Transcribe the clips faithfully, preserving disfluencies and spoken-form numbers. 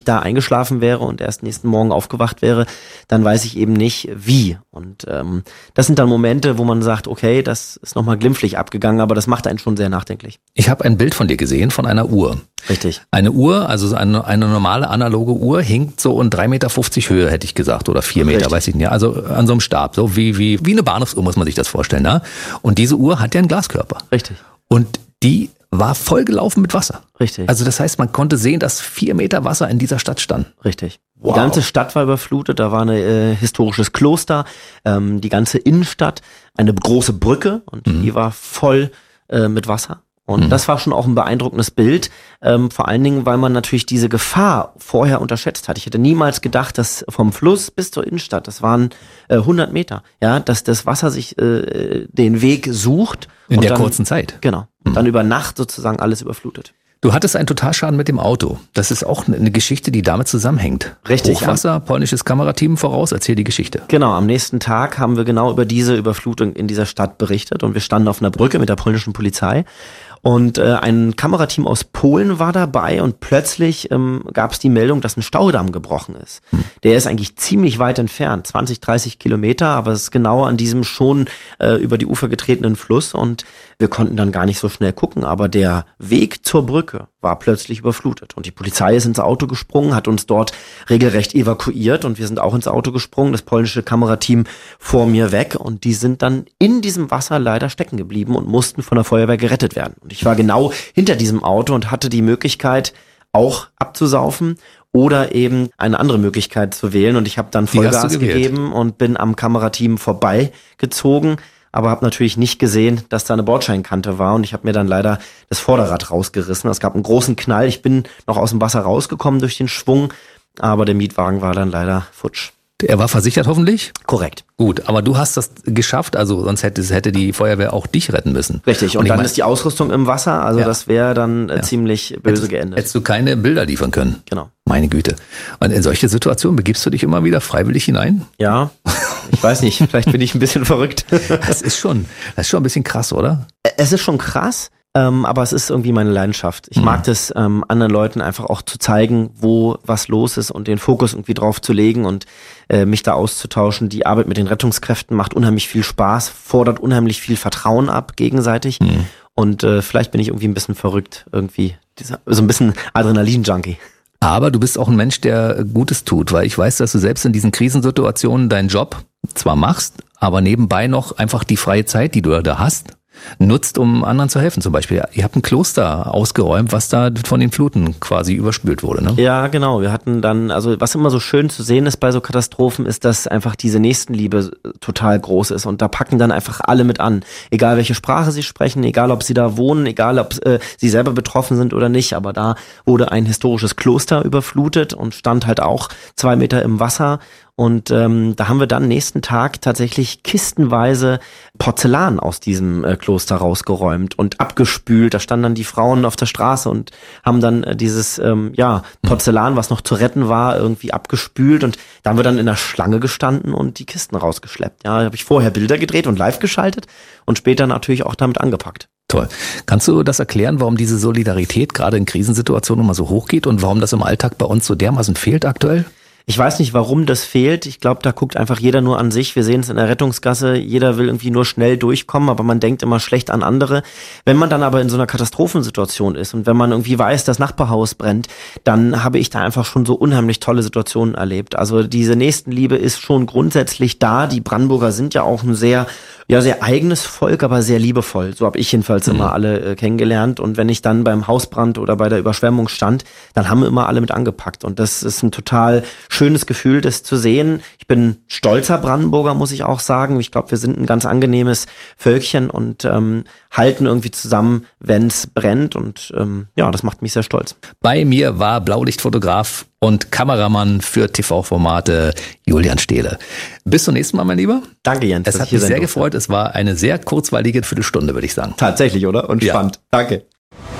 da eingeschlafen wäre und erst nächsten Morgen aufgewacht wäre, dann weiß ich eben nicht, wie. Und ähm, das sind dann Momente, wo man sagt, okay, das ist nochmal glimpflich abgegangen, aber das macht einen schon sehr nachdenklich. Ich habe ein Bild von dir gesehen, von einer Uhr. Richtig. Eine Uhr, also eine, eine normale analoge Uhr, hinkt so in drei Meter fünfzig Höhe, hätte ich gesagt, oder vier Meter, Richtig. weiß ich nicht. Also an so einem Stab, so wie, wie, wie eine Bahnhofsuhr muss man sich das vorstellen. Ne? Und diese Uhr hat ja einen Glaskörper. Richtig. Und die war vollgelaufen mit Wasser. Richtig. Also das heißt, man konnte sehen, dass vier Meter Wasser in dieser Stadt stand. Richtig. Wow. Die ganze Stadt war überflutet, da war ein äh, historisches Kloster, ähm, die ganze Innenstadt, eine große Brücke und mhm. die war voll äh, mit Wasser. Und mhm. das war schon auch ein beeindruckendes Bild, ähm, vor allen Dingen, weil man natürlich diese Gefahr vorher unterschätzt hat. Ich hätte niemals gedacht, dass vom Fluss bis zur Innenstadt, das waren äh, hundert Meter, ja, dass das Wasser sich äh, den Weg sucht. In und der dann, kurzen Zeit. Genau. Und mhm. dann über Nacht sozusagen alles überflutet. Du hattest einen Totalschaden mit dem Auto. Das ist auch eine Geschichte, die damit zusammenhängt. Richtig. Hochwasser, polnisches Kamerateam voraus, erzähl die Geschichte. Genau, am nächsten Tag haben wir genau über diese Überflutung in dieser Stadt berichtet und wir standen auf einer Brücke mit der polnischen Polizei. Und äh, ein Kamerateam aus Polen war dabei und plötzlich ähm, gab es die Meldung, dass ein Staudamm gebrochen ist. Hm. Der ist eigentlich ziemlich weit entfernt, zwanzig, dreißig Kilometer, aber es ist genau an diesem schon äh, über die Ufer getretenen Fluss und wir konnten dann gar nicht so schnell gucken, aber der Weg zur Brücke war plötzlich überflutet und die Polizei ist ins Auto gesprungen, hat uns dort regelrecht evakuiert und wir sind auch ins Auto gesprungen, das polnische Kamerateam vor mir weg und die sind dann in diesem Wasser leider stecken geblieben und mussten von der Feuerwehr gerettet werden. Und ich war genau hinter diesem Auto und hatte die Möglichkeit, auch abzusaufen oder eben eine andere Möglichkeit zu wählen. Und ich habe dann Vollgas gegeben und bin am Kamerateam vorbeigezogen, aber habe natürlich nicht gesehen, dass da eine Bordscheinkante war. Und ich habe mir dann leider das Vorderrad rausgerissen. Es gab einen großen Knall. Ich bin noch aus dem Wasser rausgekommen durch den Schwung, aber der Mietwagen war dann leider futsch. Er war versichert hoffentlich? Korrekt. Gut, aber du hast das geschafft, also sonst hätte, hätte die Feuerwehr auch dich retten müssen. Richtig, und, und dann mein, ist die Ausrüstung im Wasser, also ja. das wäre dann äh, ja. ziemlich böse hättest, geendet. Hättest du keine Bilder liefern können? Genau. Meine Güte. Und in solche Situationen begibst du dich immer wieder freiwillig hinein? Ja, ich weiß nicht, vielleicht bin ich ein bisschen verrückt. Das ist schon, das ist schon ein bisschen krass, oder? Es ist schon krass. Ähm, aber es ist irgendwie meine Leidenschaft. Ich mhm. mag das, ähm, anderen Leuten einfach auch zu zeigen, wo was los ist und den Fokus irgendwie drauf zu legen und äh, mich da auszutauschen. Die Arbeit mit den Rettungskräften macht unheimlich viel Spaß, fordert unheimlich viel Vertrauen ab, gegenseitig. Mhm. Und äh, vielleicht bin ich irgendwie ein bisschen verrückt, irgendwie dieser, so ein bisschen Adrenalin-Junkie. Aber du bist auch ein Mensch, der Gutes tut, weil ich weiß, dass du selbst in diesen Krisensituationen deinen Job zwar machst, aber nebenbei noch einfach die freie Zeit, die du da hast, nutzt, um anderen zu helfen. Zum Beispiel, ihr habt ein Kloster ausgeräumt, was da von den Fluten quasi überspült wurde, ne? Ja, genau. Wir hatten dann, also was immer so schön zu sehen ist bei so Katastrophen, ist, dass einfach diese Nächstenliebe total groß ist und da packen dann einfach alle mit an. Egal welche Sprache sie sprechen, egal ob sie da wohnen, egal ob äh, sie selber betroffen sind oder nicht, aber da wurde ein historisches Kloster überflutet und stand halt auch zwei Meter im Wasser. Und ähm, da haben wir dann nächsten Tag tatsächlich kistenweise Porzellan aus diesem äh, Kloster rausgeräumt und abgespült. Da standen dann die Frauen auf der Straße und haben dann äh, dieses ähm, ja Porzellan, was noch zu retten war, irgendwie abgespült. Und da haben wir dann in der Schlange gestanden und die Kisten rausgeschleppt. Ja, da habe ich vorher Bilder gedreht und live geschaltet und später natürlich auch damit angepackt. Toll. Kannst du das erklären, warum diese Solidarität gerade in Krisensituationen immer so hoch geht und warum das im Alltag bei uns so dermaßen fehlt aktuell? Ich weiß nicht, warum das fehlt. Ich glaube, da guckt einfach jeder nur an sich. Wir sehen es in der Rettungsgasse. Jeder will irgendwie nur schnell durchkommen, aber man denkt immer schlecht an andere. Wenn man dann aber in so einer Katastrophensituation ist und wenn man irgendwie weiß, das Nachbarhaus brennt, dann habe ich da einfach schon so unheimlich tolle Situationen erlebt. Also diese Nächstenliebe ist schon grundsätzlich da. Die Brandenburger sind ja auch ein sehr ja sehr eigenes Volk, aber sehr liebevoll. So habe ich jedenfalls mhm. immer alle äh, kennengelernt. Und wenn ich dann beim Hausbrand oder bei der Überschwemmung stand, dann haben wir immer alle mit angepackt. Und das ist ein total schönes Gefühl, das zu sehen. Ich bin stolzer Brandenburger, muss ich auch sagen. Ich glaube, wir sind ein ganz angenehmes Völkchen und ähm, halten irgendwie zusammen, wenn es brennt. Und ähm, ja, das macht mich sehr stolz. Bei mir war Blaulichtfotograf und Kameramann für T V-Formate Julian Stehle. Bis zum nächsten Mal, mein Lieber. Danke, Jens. Es hat mich sehr gefreut. Es war eine sehr kurzweilige Viertelstunde, würde ich sagen. Tatsächlich, oder? Und spannend. Ja. Danke.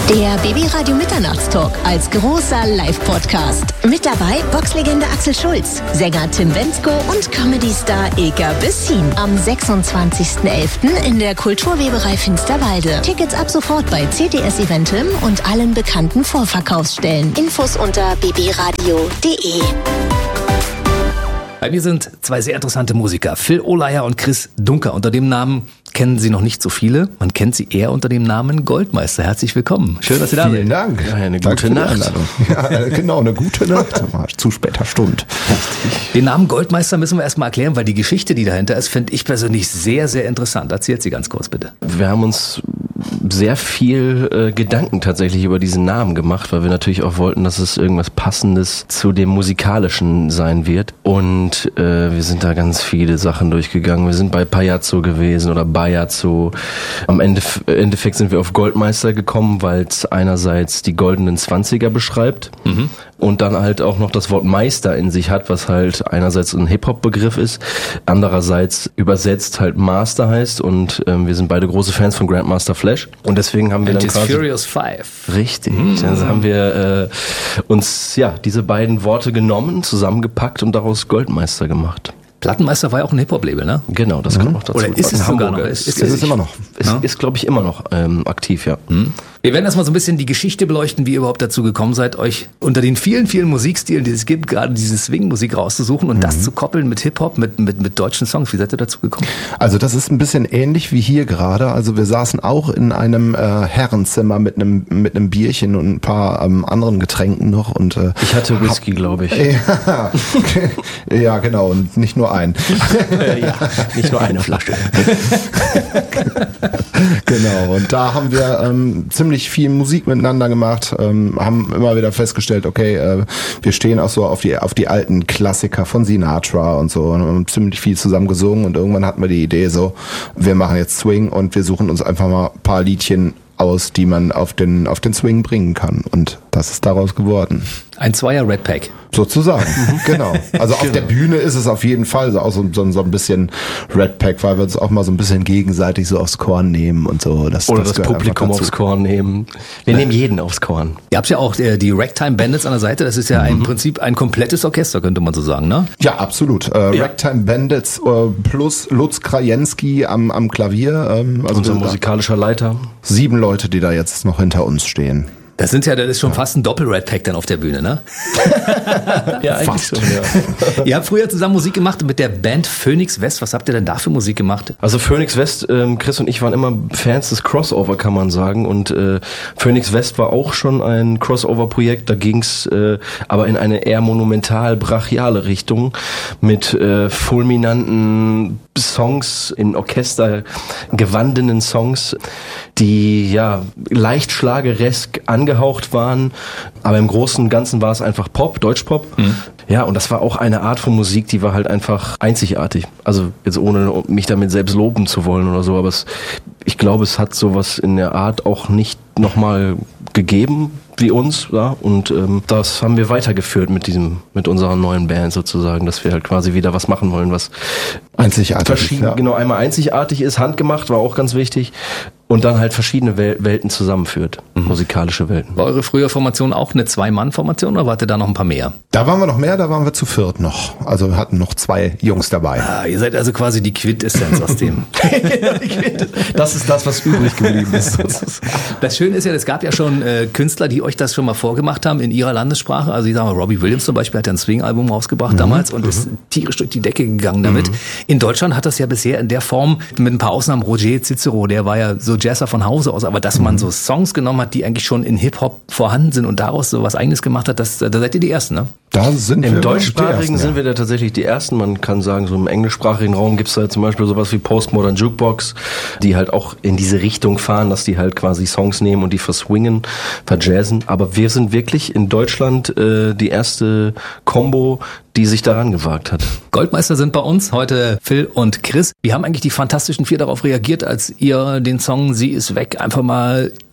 Der B B Radio Mitternachtstalk als großer Live-Podcast. Mit dabei Boxlegende Axel Schulz, Sänger Tim Bendzko und Comedy-Star Ilka Bessin. Am sechsundzwanzigsten elften in der Kulturweberei Finsterwalde. Tickets ab sofort bei C T S Eventim und allen bekannten Vorverkaufsstellen. Infos unter b b radio punkt d e. Bei mir sind zwei sehr interessante Musiker, Phil Ohleyar und Chris Dunker. Unter dem Namen kennen Sie noch nicht so viele. Man kennt Sie eher unter dem Namen Goldmeister. Herzlich willkommen. Schön, dass Sie da sind. Vielen Dank. Ja, eine Danke gute Nacht. Ja, genau, eine gute Nacht. Zu später Stunde. Den Namen Goldmeister müssen wir erstmal erklären, weil die Geschichte, die dahinter ist, finde ich persönlich sehr, sehr interessant. Erzählt sie ganz kurz, bitte. Wir haben uns sehr viel äh, Gedanken tatsächlich über diesen Namen gemacht, weil wir natürlich auch wollten, dass es irgendwas Passendes zu dem Musikalischen sein wird. Und äh, wir sind da ganz viele Sachen durchgegangen. Wir sind bei Pajazzo gewesen oder Bajazzo. Am Ende, Endeffekt sind wir auf Goldmeister gekommen, weil es einerseits die goldenen Zwanziger beschreibt mhm. und dann halt auch noch das Wort Meister in sich hat, was halt einerseits ein Hip-Hop-Begriff ist, andererseits übersetzt halt Master heißt und ähm, wir sind beide große Fans von Grandmaster Flash und deswegen haben wir And dann quasi Furious Five. Richtig, mhm. dann haben wir äh, uns ja diese beiden Worte genommen, zusammengepackt und daraus Goldmeister gemacht. Plattenmeister war ja auch ein Hip-Hop-Label, ne? Genau, das mhm. kommt noch dazu. Oder ist es sogar noch? Ist, ist, ist es immer noch? Es ja. ist, glaube ich, immer noch ähm, aktiv, ja. Mhm. Wir werden erstmal so ein bisschen die Geschichte beleuchten, wie ihr überhaupt dazu gekommen seid, euch unter den vielen, vielen Musikstilen, die es gibt, gerade diese Swing-Musik rauszusuchen und mhm. das zu koppeln mit Hip-Hop, mit, mit, mit deutschen Songs. Wie seid ihr dazu gekommen? Also das ist ein bisschen ähnlich wie hier gerade. Also wir saßen auch in einem äh, Herrenzimmer mit einem mit einem Bierchen und ein paar ähm, anderen Getränken noch. Und äh, ich hatte Whisky, glaube ich. Ja, ja, genau. Und nicht nur ein. Ja, nicht nur eine Flasche. Genau. Und da haben wir ähm, ziemlich viel Musik miteinander gemacht, ähm, haben immer wieder festgestellt, okay, äh, wir stehen auch so auf die auf die alten Klassiker von Sinatra und so und haben ziemlich viel zusammen gesungen und irgendwann hatten wir die Idee so, wir machen jetzt Swing und wir suchen uns einfach mal ein paar Liedchen aus, die man auf den auf den Swing bringen kann und das ist daraus geworden. Ein Zweier Red Pack. Sozusagen, genau. Also auf genau. der Bühne ist es auf jeden Fall so, auch so, so, so ein bisschen Red Pack, weil wir uns auch mal so ein bisschen gegenseitig so aufs Korn nehmen und so. Das, Oder das, das Publikum aufs Korn nehmen. Wir ja. nehmen jeden aufs Korn. Ihr habt ja auch äh, die Ragtime Bandits an der Seite, das ist ja mhm. im Prinzip ein komplettes Orchester, könnte man so sagen, ne? Ja, absolut. Äh, ja. Ragtime Bandits äh, plus Lutz Krajewski am, am Klavier. Ähm, also unser musikalischer Leiter. Sieben Leute, die da jetzt noch hinter uns stehen. Das sind ja, das ist schon fast ein Doppel-Red Pack dann auf der Bühne, ne? Ja, eigentlich fast. schon, ja. Ihr habt früher zusammen Musik gemacht mit der Band Phoenix West. Was habt ihr denn da für Musik gemacht? Also Phoenix West, ähm, Chris und ich waren immer Fans des Crossover, kann man sagen. Und äh, Phoenix West war auch schon ein Crossover-Projekt. Da ging's äh, aber in eine eher monumental-brachiale Richtung mit äh, fulminanten Songs, in Orchester gewandenen Songs, die ja leicht schlageresk angehaucht waren, aber im Großen und Ganzen war es einfach Pop, Deutschpop. Mhm. Ja, und das war auch eine Art von Musik, die war halt einfach einzigartig. Also jetzt ohne mich damit selbst loben zu wollen oder so, aber es, ich glaube, es hat sowas in der Art auch nicht nochmal gegeben wie uns, ja, und ähm, das haben wir weitergeführt mit diesem, mit unserer neuen Band sozusagen, dass wir halt quasi wieder was machen wollen, was einzigartig ist. Ja. Genau, einmal einzigartig ist, handgemacht, war auch ganz wichtig. Und dann halt verschiedene Wel- Welten zusammenführt, mhm. musikalische Welten. War eure frühe Formation auch eine Zwei-Mann-Formation oder wart ihr da noch ein paar mehr? Da waren wir noch mehr, da waren wir zu viert noch. Also wir hatten noch zwei Jungs dabei. Ah, ihr seid also quasi die Quintessenz aus dem. Das ist das, was übrig geblieben ist. Das Schöne ist ja, es gab ja schon äh, Künstler, die euch das schon mal vorgemacht haben in ihrer Landessprache. Also ich sage mal, Robbie Williams zum Beispiel hat ja ein Swing-Album rausgebracht mhm. damals und mhm. ist tierisch durch die Decke gegangen damit. Mhm. In Deutschland hat das ja bisher in der Form, mit ein paar Ausnahmen, Roger Cicero, der war ja so Jazzer von Hause aus, aber dass man so Songs genommen hat, die eigentlich schon in Hip-Hop vorhanden sind und daraus so was Eigenes gemacht hat, das, da seid ihr die Ersten, ne? Da sind Im wir deutschsprachigen ersten, sind wir da tatsächlich die Ersten. Man kann sagen, so im englischsprachigen Raum gibt's da zum Beispiel sowas wie Postmodern Jukebox, die halt auch in diese Richtung fahren, dass die halt quasi Songs nehmen und die verswingen, verjazzen. Aber wir sind wirklich in Deutschland äh, die erste Combo, die sich daran gewagt hat. Goldmeister sind bei uns heute Phil und Chris. Wie haben eigentlich die Fantastischen Vier darauf reagiert, als ihr den Song Sie ist weg einfach mal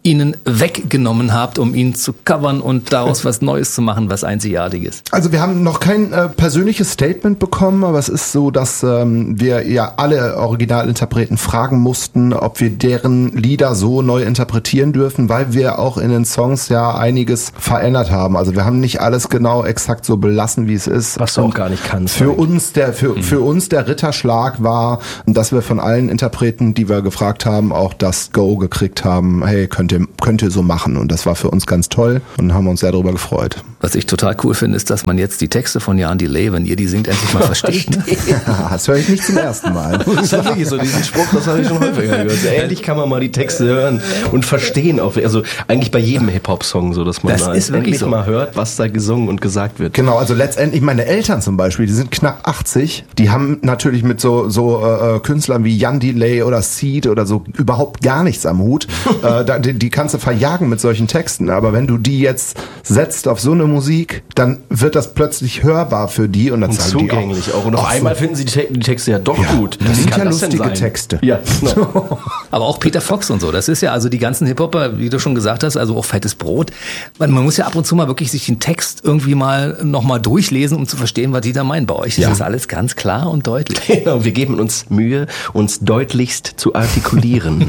ihnen weggenommen habt, um ihn zu covern und daraus was Neues zu machen, was Einzigartiges? Also wir haben noch kein äh, persönliches Statement bekommen, aber es ist so, dass ähm, wir ja alle Originalinterpreten fragen mussten, ob wir deren Lieder so neu interpretieren dürfen, weil wir auch in den Songs ja einiges verändert haben. Also wir haben nicht alles genau exakt so belassen, wie es ist. Was du auch gar nicht kannst. Für uns der für, mhm. für uns der Ritterschlag war, dass wir von allen Interpreten, die wir gefragt haben, auch das Go gekriegt haben, hey, könnt ihr, könnt ihr so machen. Und das war für uns ganz toll und haben uns sehr darüber gefreut. Was ich total cool finde, ist, dass man jetzt die Texte von Jan Delay, wenn ihr die singt, endlich mal versteht. Ne? Das höre ich nicht zum ersten Mal. Das ist wirklich so, diesen Spruch, das habe ich schon häufiger gehört. Also endlich kann man mal die Texte hören und verstehen. Auch, also eigentlich bei jedem Hip-Hop-Song so, dass man das da ist endlich so. mal hört, was da gesungen und gesagt wird. Genau, also letztendlich meine Eltern zum Beispiel, die sind knapp achtzig, die haben natürlich mit so so äh, Künstlern wie Jan Delay oder Seed oder so überhaupt gar nichts am Hut. äh, da, die, die kannst du verjagen mit solchen Texten, aber wenn du die jetzt setzt auf so eine Musik, dann wird das plötzlich hörbar für die und dann Und sagen zugänglich die auch. Und auf einmal so. finden sie die, Te- die Texte ja doch ja, gut. Das Wie sind kann ja das denn lustige sein? Texte. Ja, genau. Aber auch Peter Fox und so, das ist ja also die ganzen Hip-Hopper, wie du schon gesagt hast, also auch fettes Brot. Man, man muss ja ab und zu mal wirklich sich den Text irgendwie mal nochmal durchlesen, um zu verstehen, was die da meinen. Bei euch ja. ist das alles ganz klar und deutlich. Genau, wir geben uns Mühe, uns deutlichst zu artikulieren.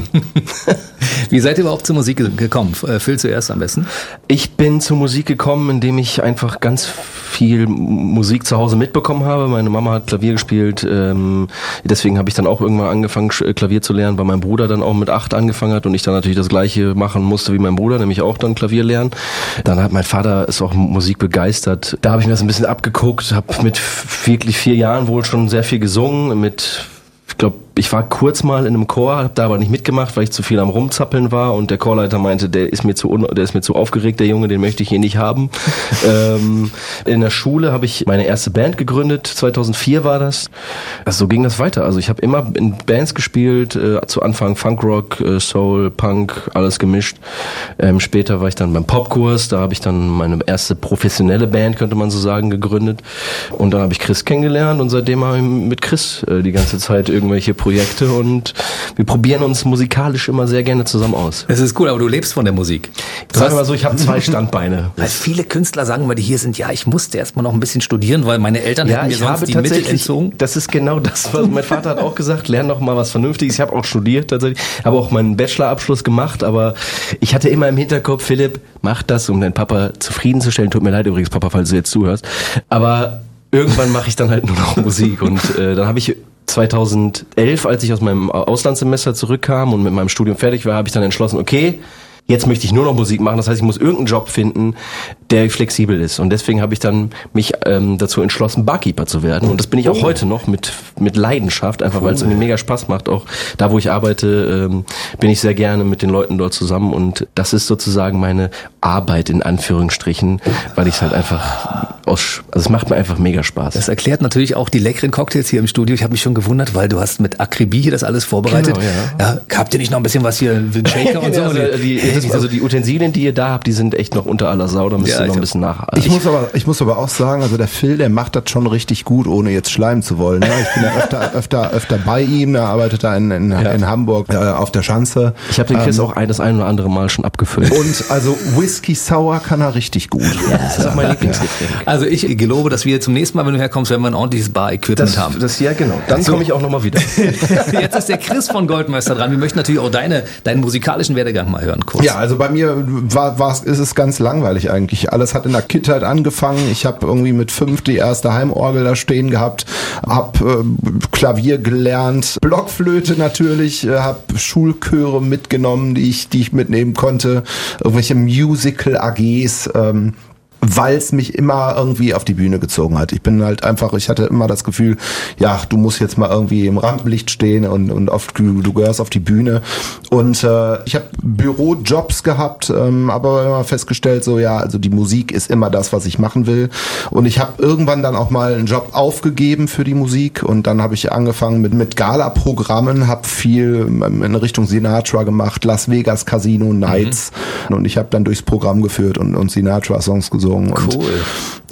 Wie seid ihr überhaupt zur Musik gekommen? Phil zuerst am besten. Ich bin zur Musik gekommen, indem ich einfach ganz viel Musik zu Hause mitbekommen habe. Meine Mama hat Klavier gespielt, ähm, deswegen habe ich dann auch irgendwann angefangen, Klavier zu lernen, weil mein Bruder dann auch mit acht angefangen hat und ich dann natürlich das Gleiche machen musste wie mein Bruder, nämlich auch dann Klavier lernen. Dann hat mein Vater ist auch Musik begeistert. Da habe ich mir das ein bisschen abgeguckt, habe mit wirklich vier Jahren wohl schon sehr viel gesungen, mit ich glaube, ich war kurz mal in einem Chor, habe da aber nicht mitgemacht, weil ich zu viel am Rumzappeln war und der Chorleiter meinte, der ist mir zu un- der ist mir zu aufgeregt, der Junge, den möchte ich hier nicht haben. ähm, in der Schule habe ich meine erste Band gegründet, zweitausendvier war das. Also so ging das weiter. Also ich habe immer in Bands gespielt, äh, zu Anfang Funkrock, äh, Soul, Punk, alles gemischt. Ähm, später war ich dann beim Popkurs, da habe ich dann meine erste professionelle Band, könnte man so sagen, gegründet. Und dann habe ich Chris kennengelernt und seitdem habe ich mit Chris äh, die ganze Zeit irgendwelche Projekte und wir probieren uns musikalisch immer sehr gerne zusammen aus. Das ist cool, aber du lebst von der Musik. Du Sag mal so, ich habe zwei Standbeine. Weil viele Künstler sagen immer, die hier sind, ja, ich musste erst mal noch ein bisschen studieren, weil meine Eltern Ja, hätten mir ich sonst habe die Mittel tatsächlich, entzogen. das ist genau das, was mein Vater hat auch gesagt, lern doch mal was Vernünftiges. Ich habe auch studiert tatsächlich, habe auch meinen Bachelorabschluss gemacht, aber ich hatte immer im Hinterkopf, Philipp, mach das, um deinen Papa zufriedenzustellen. Tut mir leid übrigens, Papa, falls du jetzt zuhörst. Aber irgendwann mache ich dann halt nur noch Musik und äh, dann habe ich zweitausendelf, als ich aus meinem Auslandssemester zurückkam und mit meinem Studium fertig war, habe ich dann entschlossen, okay, jetzt möchte ich nur noch Musik machen. Das heißt, ich muss irgendeinen Job finden, der flexibel ist. Und deswegen habe ich dann mich ähm, dazu entschlossen, Barkeeper zu werden. Und das bin ich auch oh. heute noch mit mit Leidenschaft, einfach cool. weil es mir mega Spaß macht. Auch da, wo ich arbeite, ähm, bin ich sehr gerne mit den Leuten dort zusammen. Und das ist sozusagen meine Arbeit in Anführungsstrichen, weil ich es halt einfach aus, also es macht mir einfach mega Spaß. Das erklärt natürlich auch die leckeren Cocktails hier im Studio. Ich habe mich schon gewundert, weil du hast mit Akribie hier das alles vorbereitet. Genau, ja. Ja, habt ihr nicht noch ein bisschen was hier, einen Shaker und so? also, die, die, also die Utensilien, die ihr da habt, die sind echt noch unter aller Sau. Da müsst ihr Ja, noch ein ich- bisschen nach. Ich muss aber, ich muss aber auch sagen, also der Phil, der macht das schon richtig gut, ohne jetzt schleimen zu wollen. Ne? Ich bin ja öfter, öfter, öfter bei ihm. Er arbeitet da in, in, Ja. in Hamburg äh, auf der Schanze. Ich habe den Chris Ähm, auch ein, das ein oder andere Mal schon abgefüllt. Und also Whisky Sour kann er richtig gut. Das ist auch mein Lieblingsgetränk. Also ich gelobe, dass wir zum nächsten Mal, wenn du herkommst, wenn wir ein ordentliches Bar-Equipment haben. das, ja, genau. Dann komme ich auch nochmal wieder. Jetzt ist der Chris von Goldmeister dran. Wir möchten natürlich auch deine, deinen musikalischen Werdegang mal hören, kurz. Ja, also bei mir war, war, ist es ganz langweilig eigentlich. Alles hat in der Kindheit angefangen. Ich habe irgendwie mit fünf die erste Heimorgel da stehen gehabt, hab äh, Klavier gelernt, Blockflöte natürlich, äh, hab Schulchöre mitgenommen, die ich, die ich mitnehmen konnte, irgendwelche Musical-A Gs. Ähm, weil es mich immer irgendwie auf die Bühne gezogen hat. Ich bin halt einfach, ich hatte immer das Gefühl, ja, du musst jetzt mal irgendwie im Rampenlicht stehen und, und auf, du, du gehörst auf die Bühne. Und äh, ich habe Bürojobs gehabt, ähm, aber immer festgestellt, so ja, also die Musik ist immer das, was ich machen will. Und ich habe irgendwann dann auch mal einen Job aufgegeben für die Musik und dann habe ich angefangen mit, mit Gala-Programmen, habe viel in Richtung Sinatra gemacht, Las Vegas Casino Nights. Mhm. Und ich habe dann durchs Programm geführt und, und Sinatra-Songs gesungen. Und, Cool.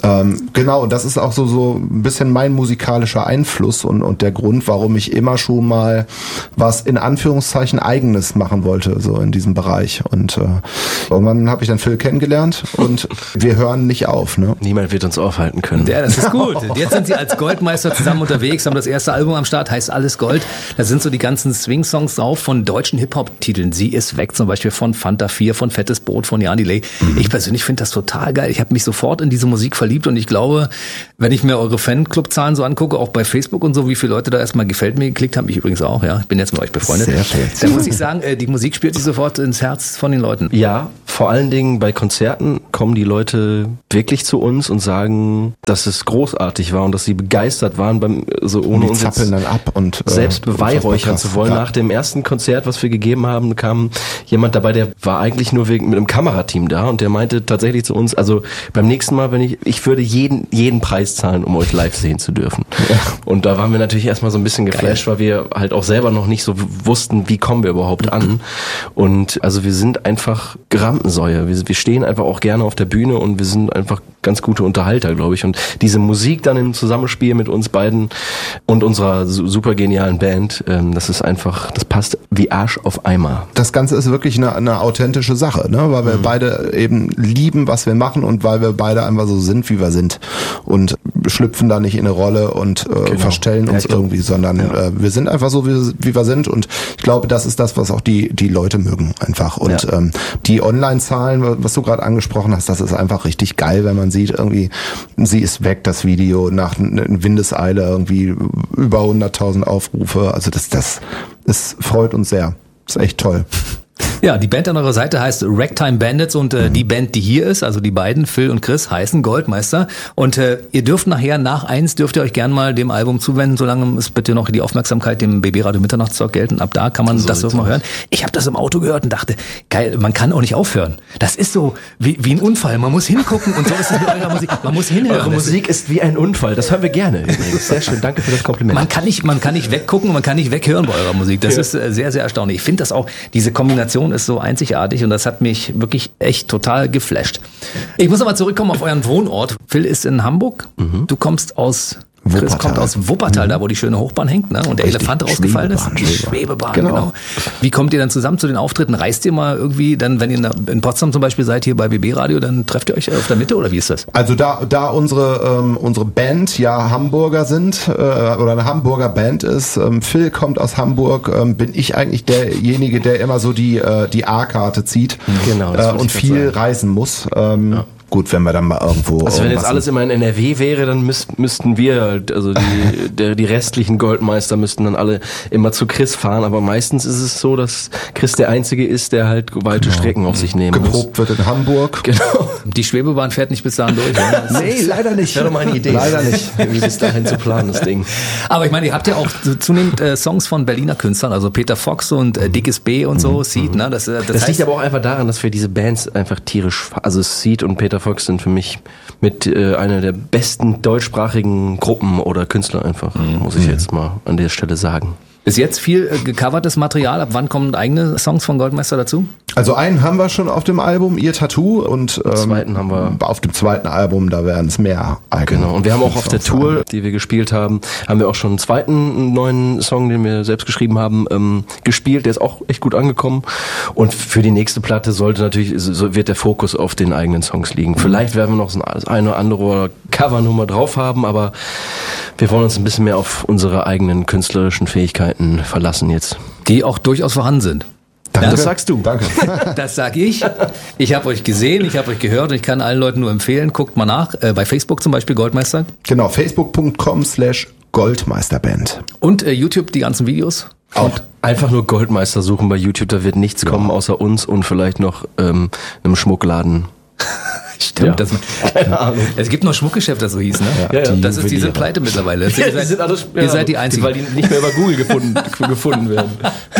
Ähm, genau, und das ist auch so so ein bisschen mein musikalischer Einfluss und, und der Grund, warum ich immer schon mal was in Anführungszeichen Eigenes machen wollte, so in diesem Bereich. Und äh, irgendwann habe ich dann Phil kennengelernt und wir hören nicht auf. Ne? Niemand wird uns aufhalten können. Ja, das ist gut. Jetzt sind sie als Goldmeister zusammen unterwegs, haben das erste Album am Start, heißt Alles Gold. Da sind so die ganzen Swing-Songs drauf von deutschen Hip-Hop-Titeln. Sie ist weg, zum Beispiel von Fanta vier, von Fettes Brot, von Jan Delay. Mhm. Ich persönlich finde das total geil. Ich habe mich sofort in diese Musik verliebt und ich glaube, wenn ich mir eure Fanclub-Zahlen so angucke, auch bei Facebook und so, wie viele Leute da erstmal gefällt mir geklickt haben, ich übrigens auch, ja, ich bin jetzt mit euch befreundet. Sehr schön. Da muss ich sagen, die Musik spielt sich sofort ins Herz von den Leuten. Ja, vor allen Dingen bei Konzerten kommen die Leute wirklich zu uns und sagen, dass es großartig war und dass sie begeistert waren, beim so ohne die uns zappeln dann ab und äh, selbst beweihräuchern zu wollen. Ja. Nach dem ersten Konzert, was wir gegeben haben, kam jemand dabei, der war eigentlich nur wegen mit einem Kamerateam da und der meinte tatsächlich zu uns, also beim nächsten Mal, wenn ich, ich würde jeden jeden Preis zahlen, um euch live sehen zu dürfen. Ja. Und da waren wir natürlich erstmal so ein bisschen geflasht, weil wir halt auch selber noch nicht so wussten, wie kommen wir überhaupt an. Und also wir sind einfach Rampensäue. Wir, wir stehen einfach auch gerne auf der Bühne und wir sind einfach ganz gute Unterhalter, glaube ich. Und diese Musik dann im Zusammenspiel mit uns beiden und unserer super genialen Band, ähm, das ist einfach, das passt wie Arsch auf Eimer. Das Ganze ist wirklich eine, eine authentische Sache, ne? Weil wir mhm. beide eben lieben, was wir machen und weil wir beide einfach so sind, wie wir sind. Und schlüpfen da nicht in eine Rolle und äh, genau. verstellen uns ja, irgendwie, sondern ja. äh, wir sind einfach so, wie, wie wir sind. Und ich glaube, das ist das, was auch die die Leute mögen einfach. Und ja. ähm, die Online-Zahlen, was du gerade angesprochen hast, das ist einfach richtig geil, wenn man sieht, irgendwie, sie ist weg, das Video, nach Windeseile irgendwie über hunderttausend Aufrufe. Also das, das, das freut uns sehr. Das ist echt toll. Ja, die Band an eurer Seite heißt Ragtime Bandits und äh, mhm. die Band, die hier ist, also die beiden, Phil und Chris, heißen Goldmeister. Und äh, ihr dürft nachher, nach eins, dürft ihr euch gern mal dem Album zuwenden, solange es bitte noch die Aufmerksamkeit dem B B Radio Mitternachtstalk gelten. Ab da kann man so das doch mal hören. Ich habe das im Auto gehört und dachte, geil, man kann auch nicht aufhören. Das ist so wie, wie ein Unfall. Man muss hingucken und so ist es mit eurer Musik. Man muss hinhören. Eure Musik ist wie ein Unfall. Das hören wir gerne. Sehr schön, danke für das Kompliment. Man kann nicht, man kann nicht weggucken und man kann nicht weghören bei eurer Musik. Das ja. ist äh, sehr, sehr erstaunlich. Ich finde das auch, diese Kombination ist so einzigartig und das hat mich wirklich echt total geflasht. Ich muss aber zurückkommen auf euren Wohnort. Phil ist in Hamburg. Mhm. Du kommst aus Chris Wuppertal. kommt aus Wuppertal, mhm. da wo die schöne Hochbahn hängt, ne? Und der Richtig. Elefant rausgefallen ist. Die Schwebebahn, genau. genau. Wie kommt ihr dann zusammen zu den Auftritten? Reist ihr mal irgendwie, dann, wenn ihr in Potsdam zum Beispiel seid, hier bei B B Radio, dann trefft ihr euch auf der Mitte oder wie ist das? Also da, da unsere, ähm, unsere Band ja Hamburger sind, äh, oder eine Hamburger Band ist, ähm, Phil kommt aus Hamburg, ähm, bin ich eigentlich derjenige, der immer so die, äh, die A-Karte zieht genau, äh, und viel reisen muss. Ähm, ja. Gut, wenn wir dann mal irgendwo... Also wenn jetzt alles immer in N R W wäre, dann müß, müssten wir, also die, der, die restlichen Goldmeister müssten dann alle immer zu Chris fahren, aber meistens ist es so, dass Chris der Einzige ist, der halt weite genau. Strecken auf sich nehmen Geprobt muss. Geprobt wird in Hamburg. Genau. Die Schwebebahn fährt nicht bis dahin durch. Oder? Nee, leider nicht. Das wäre doch mal eine Idee. Leider nicht. Wie bis dahin zu planen, das Ding. Aber ich meine, ihr habt ja auch zunehmend äh, Songs von Berliner Künstlern, also Peter Fox und äh, Dickes B und so, mhm. Seed, ne? Das, das, das heißt, liegt aber auch einfach daran, dass wir diese Bands einfach tierisch, also Seed und Peter Fox sind für mich mit äh, einer der besten deutschsprachigen Gruppen oder Künstler einfach, mhm. muss ich jetzt mal an der Stelle sagen. Bis jetzt viel äh, gecovertes Material. Ab wann kommen eigene Songs von Goldmeister dazu? Also einen haben wir schon auf dem Album, Ihr Tattoo, und ähm, zweiten haben wir auf dem zweiten Album, da werden es mehr eigene. Genau, und wir haben auch auf der Tour, die wir gespielt haben, haben wir auch schon einen zweiten neuen Song, den wir selbst geschrieben haben, ähm, gespielt. Der ist auch echt gut angekommen. Und für die nächste Platte sollte natürlich, so wird der Fokus auf den eigenen Songs liegen. Mhm. Vielleicht werden wir noch so eine oder andere Covernummer drauf haben, aber wir wollen uns ein bisschen mehr auf unsere eigenen künstlerischen Fähigkeiten verlassen jetzt. Die auch durchaus vorhanden sind. Danke. Das sagst du. Danke. Das sag ich. Ich habe euch gesehen, ich habe euch gehört und ich kann allen Leuten nur empfehlen, guckt mal nach. Äh, bei Facebook zum Beispiel Goldmeister. Genau, facebook punkt com slash Goldmeisterband. Und äh, YouTube die ganzen Videos. Auch einfach nur Goldmeister suchen bei YouTube, da wird nichts ja. kommen außer uns und vielleicht noch ähm, einem Schmuckladen. Stimmt, ja. das, keine Ahnung. Es gibt noch Schmuckgeschäft, das so hieß, ne? Ja, ja, das ist, die sind pleite mittlerweile. Ja, ihr seid, sind alles, ihr ja, seid die Einzigen. Weil die nicht mehr über Google gefunden, gefunden werden.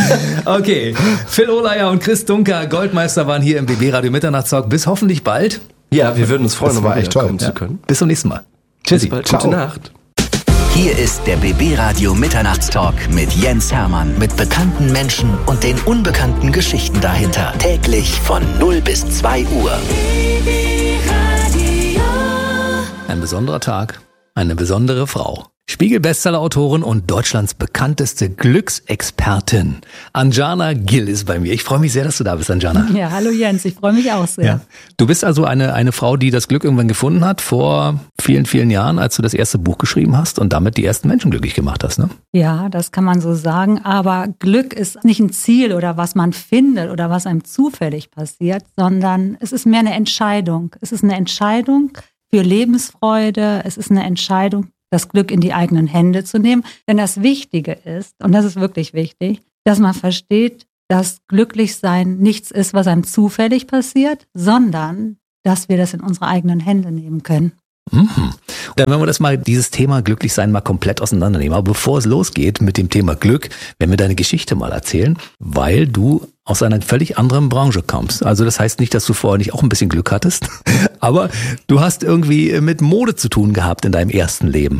Okay, Phil Ohleier und Chris Dunker, Goldmeister, waren hier im B B Radio Mitternachtstalk. Bis hoffentlich bald. Ja, wir würden uns freuen, das war echt toll, kommen ja. zu können. Bis zum nächsten Mal. Tschüss, gute Nacht. Hier ist der B B Radio Mitternachtstalk mit Jens Hermann. Mit bekannten Menschen und den unbekannten Geschichten dahinter. Täglich von null bis zwei Uhr. Ein besonderer Tag, eine besondere Frau. Spiegel-Bestseller-Autorin und Deutschlands bekannteste Glücksexpertin. Anjana Gill ist bei mir. Ich freue mich sehr, dass du da bist, Anjana. Ja, hallo Jens, ich freue mich auch sehr. Ja. Du bist also eine, eine Frau, die das Glück irgendwann gefunden hat, vor vielen, vielen Jahren, als du das erste Buch geschrieben hast und damit die ersten Menschen glücklich gemacht hast, ne? Ja, das kann man so sagen, aber Glück ist nicht ein Ziel oder was man findet oder was einem zufällig passiert, sondern es ist mehr eine Entscheidung. Es ist eine Entscheidung für Lebensfreude, es ist eine Entscheidung, das Glück in die eigenen Hände zu nehmen. Denn das Wichtige ist, und das ist wirklich wichtig, dass man versteht, dass Glücklichsein nichts ist, was einem zufällig passiert, sondern dass wir das in unsere eigenen Hände nehmen können. Mhm. Dann werden wir das mal, dieses Thema Glücklichsein mal komplett auseinandernehmen. Aber bevor es losgeht mit dem Thema Glück, werden wir deine Geschichte mal erzählen, weil du aus einer völlig anderen Branche kommst. Also das heißt nicht, dass du vorher nicht auch ein bisschen Glück hattest, aber du hast irgendwie mit Mode zu tun gehabt in deinem ersten Leben.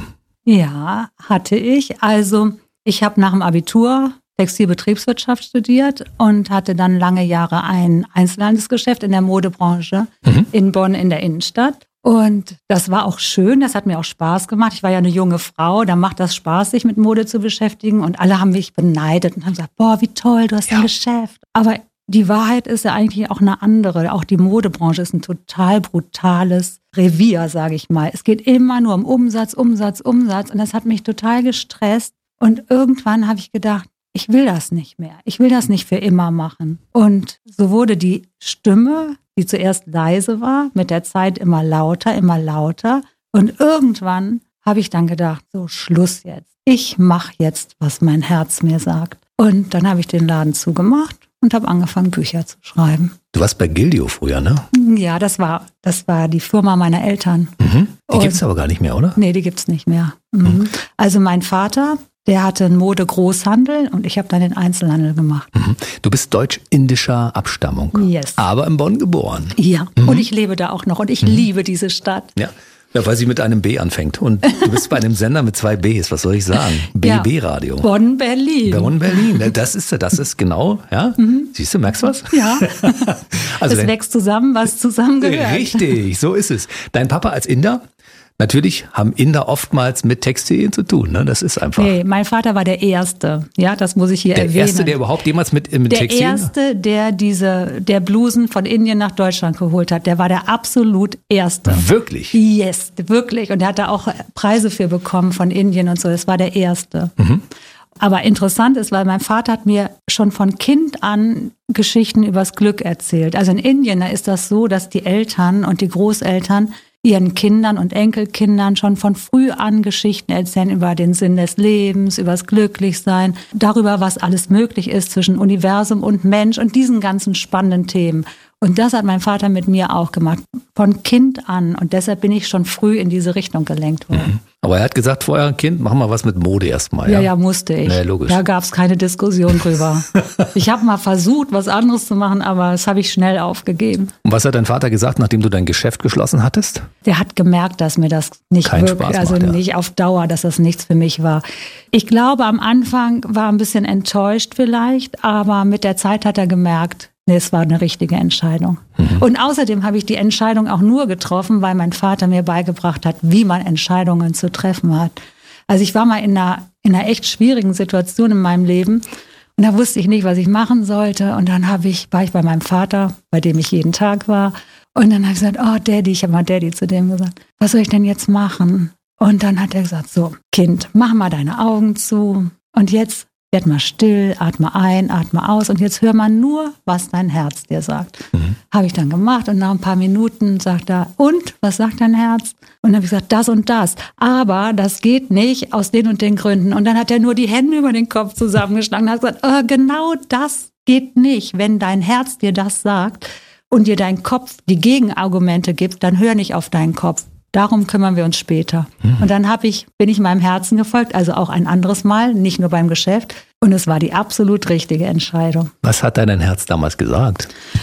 Ja, hatte ich. Also ich habe nach dem Abitur Textilbetriebswirtschaft studiert und hatte dann lange Jahre ein Einzelhandelsgeschäft in der Modebranche mhm. in Bonn in der Innenstadt. Und das war auch schön, das hat mir auch Spaß gemacht. Ich war ja eine junge Frau, da macht das Spaß, sich mit Mode zu beschäftigen. Und alle haben mich beneidet und haben gesagt, boah, wie toll, du hast ja ein Geschäft. Aber die Wahrheit ist ja eigentlich auch eine andere. Auch die Modebranche ist ein total brutales Revier, sage ich mal. Es geht immer nur um Umsatz, Umsatz, Umsatz. Und das hat mich total gestresst. Und irgendwann habe ich gedacht, ich will das nicht mehr. Ich will das nicht für immer machen. Und so wurde die Stimme, die zuerst leise war, mit der Zeit immer lauter, immer lauter. Und irgendwann habe ich dann gedacht, so Schluss jetzt. Ich mache jetzt, was mein Herz mir sagt. Und dann habe ich den Laden zugemacht und habe angefangen, Bücher zu schreiben. Du warst bei Gildio früher, ne? Ja, das war, das war die Firma meiner Eltern. Mhm. Die gibt es aber gar nicht mehr, oder? Nee, die gibt es nicht mehr. Mhm. Mhm. Also mein Vater, der hatte einen Mode-Großhandel und ich habe dann den Einzelhandel gemacht. Mhm. Du bist deutsch-indischer Abstammung, yes. aber in Bonn geboren. Ja, mhm. und ich lebe da auch noch und ich mhm. liebe diese Stadt. Ja. Ja, weil sie mit einem B anfängt. Und du bist bei einem Sender mit zwei Bs, was soll ich sagen? B B-Radio. Ja, Bonn-Berlin. Bonn-Berlin, das ist das ist genau, ja? Mhm. Siehst du, merkst du was? Ja. Also es wächst zusammen, was zusammengehört. Richtig, so ist es. Dein Papa als Inder? Natürlich haben Inder oftmals mit Textilien zu tun, ne? Das ist einfach. Nee, mein Vater war der Erste, ja, das muss ich hier der erwähnen. Der Erste, der überhaupt jemals mit, mit der Textilien? Der Erste, der diese, der Blusen von Indien nach Deutschland geholt hat, der war der absolut Erste. Wirklich? Yes, wirklich. Und der hat da auch Preise für bekommen von Indien und so, das war der Erste. Mhm. Aber interessant ist, weil mein Vater hat mir schon von Kind an Geschichten übers Glück erzählt. Also in Indien, da ist das so, dass die Eltern und die Großeltern ihren Kindern und Enkelkindern schon von früh an Geschichten erzählen über den Sinn des Lebens, über das Glücklichsein, darüber, was alles möglich ist zwischen Universum und Mensch und diesen ganzen spannenden Themen. Und das hat mein Vater mit mir auch gemacht, von Kind an. Und deshalb bin ich schon früh in diese Richtung gelenkt worden. Mhm. Aber er hat gesagt, vorher, Kind, mach mal was mit Mode erstmal. Ja, ja, ja, musste ich. Nee, logisch. Da gab es keine Diskussion drüber. Ich habe mal versucht, was anderes zu machen, aber das habe ich schnell aufgegeben. Und was hat dein Vater gesagt, nachdem du dein Geschäft geschlossen hattest? Der hat gemerkt, dass mir das nicht Kein wirklich, Spaß also macht, ja. nicht auf Dauer, dass das nichts für mich war. Ich glaube, am Anfang war ein bisschen enttäuscht vielleicht, aber mit der Zeit hat er gemerkt, nee, es war eine richtige Entscheidung. Mhm. Und außerdem habe ich die Entscheidung auch nur getroffen, weil mein Vater mir beigebracht hat, wie man Entscheidungen zu treffen hat. Also ich war mal in einer, in einer echt schwierigen Situation in meinem Leben und da wusste ich nicht, was ich machen sollte. Und dann habe ich, war ich bei meinem Vater, bei dem ich jeden Tag war. Und dann habe ich gesagt, oh Daddy, ich habe mal Daddy zu dem gesagt, was soll ich denn jetzt machen? Und dann hat er gesagt, so Kind, mach mal deine Augen zu und jetzt werd mal still, atme ein, atme aus und jetzt hör mal nur, was dein Herz dir sagt. Mhm. Habe ich dann gemacht und nach ein paar Minuten sagt er, und, was sagt dein Herz? Und dann habe ich gesagt, das und das. Aber das geht nicht aus den und den Gründen. Und dann hat er nur die Hände über den Kopf zusammengeschlagen und hat gesagt, oh, genau das geht nicht. Wenn dein Herz dir das sagt und dir dein Kopf die Gegenargumente gibt, dann hör nicht auf deinen Kopf. Darum kümmern wir uns später. Mhm. Und dann hab ich, bin ich meinem Herzen gefolgt, also auch ein anderes Mal, nicht nur beim Geschäft. Und es war die absolut richtige Entscheidung. Was hat dein Herz damals gesagt?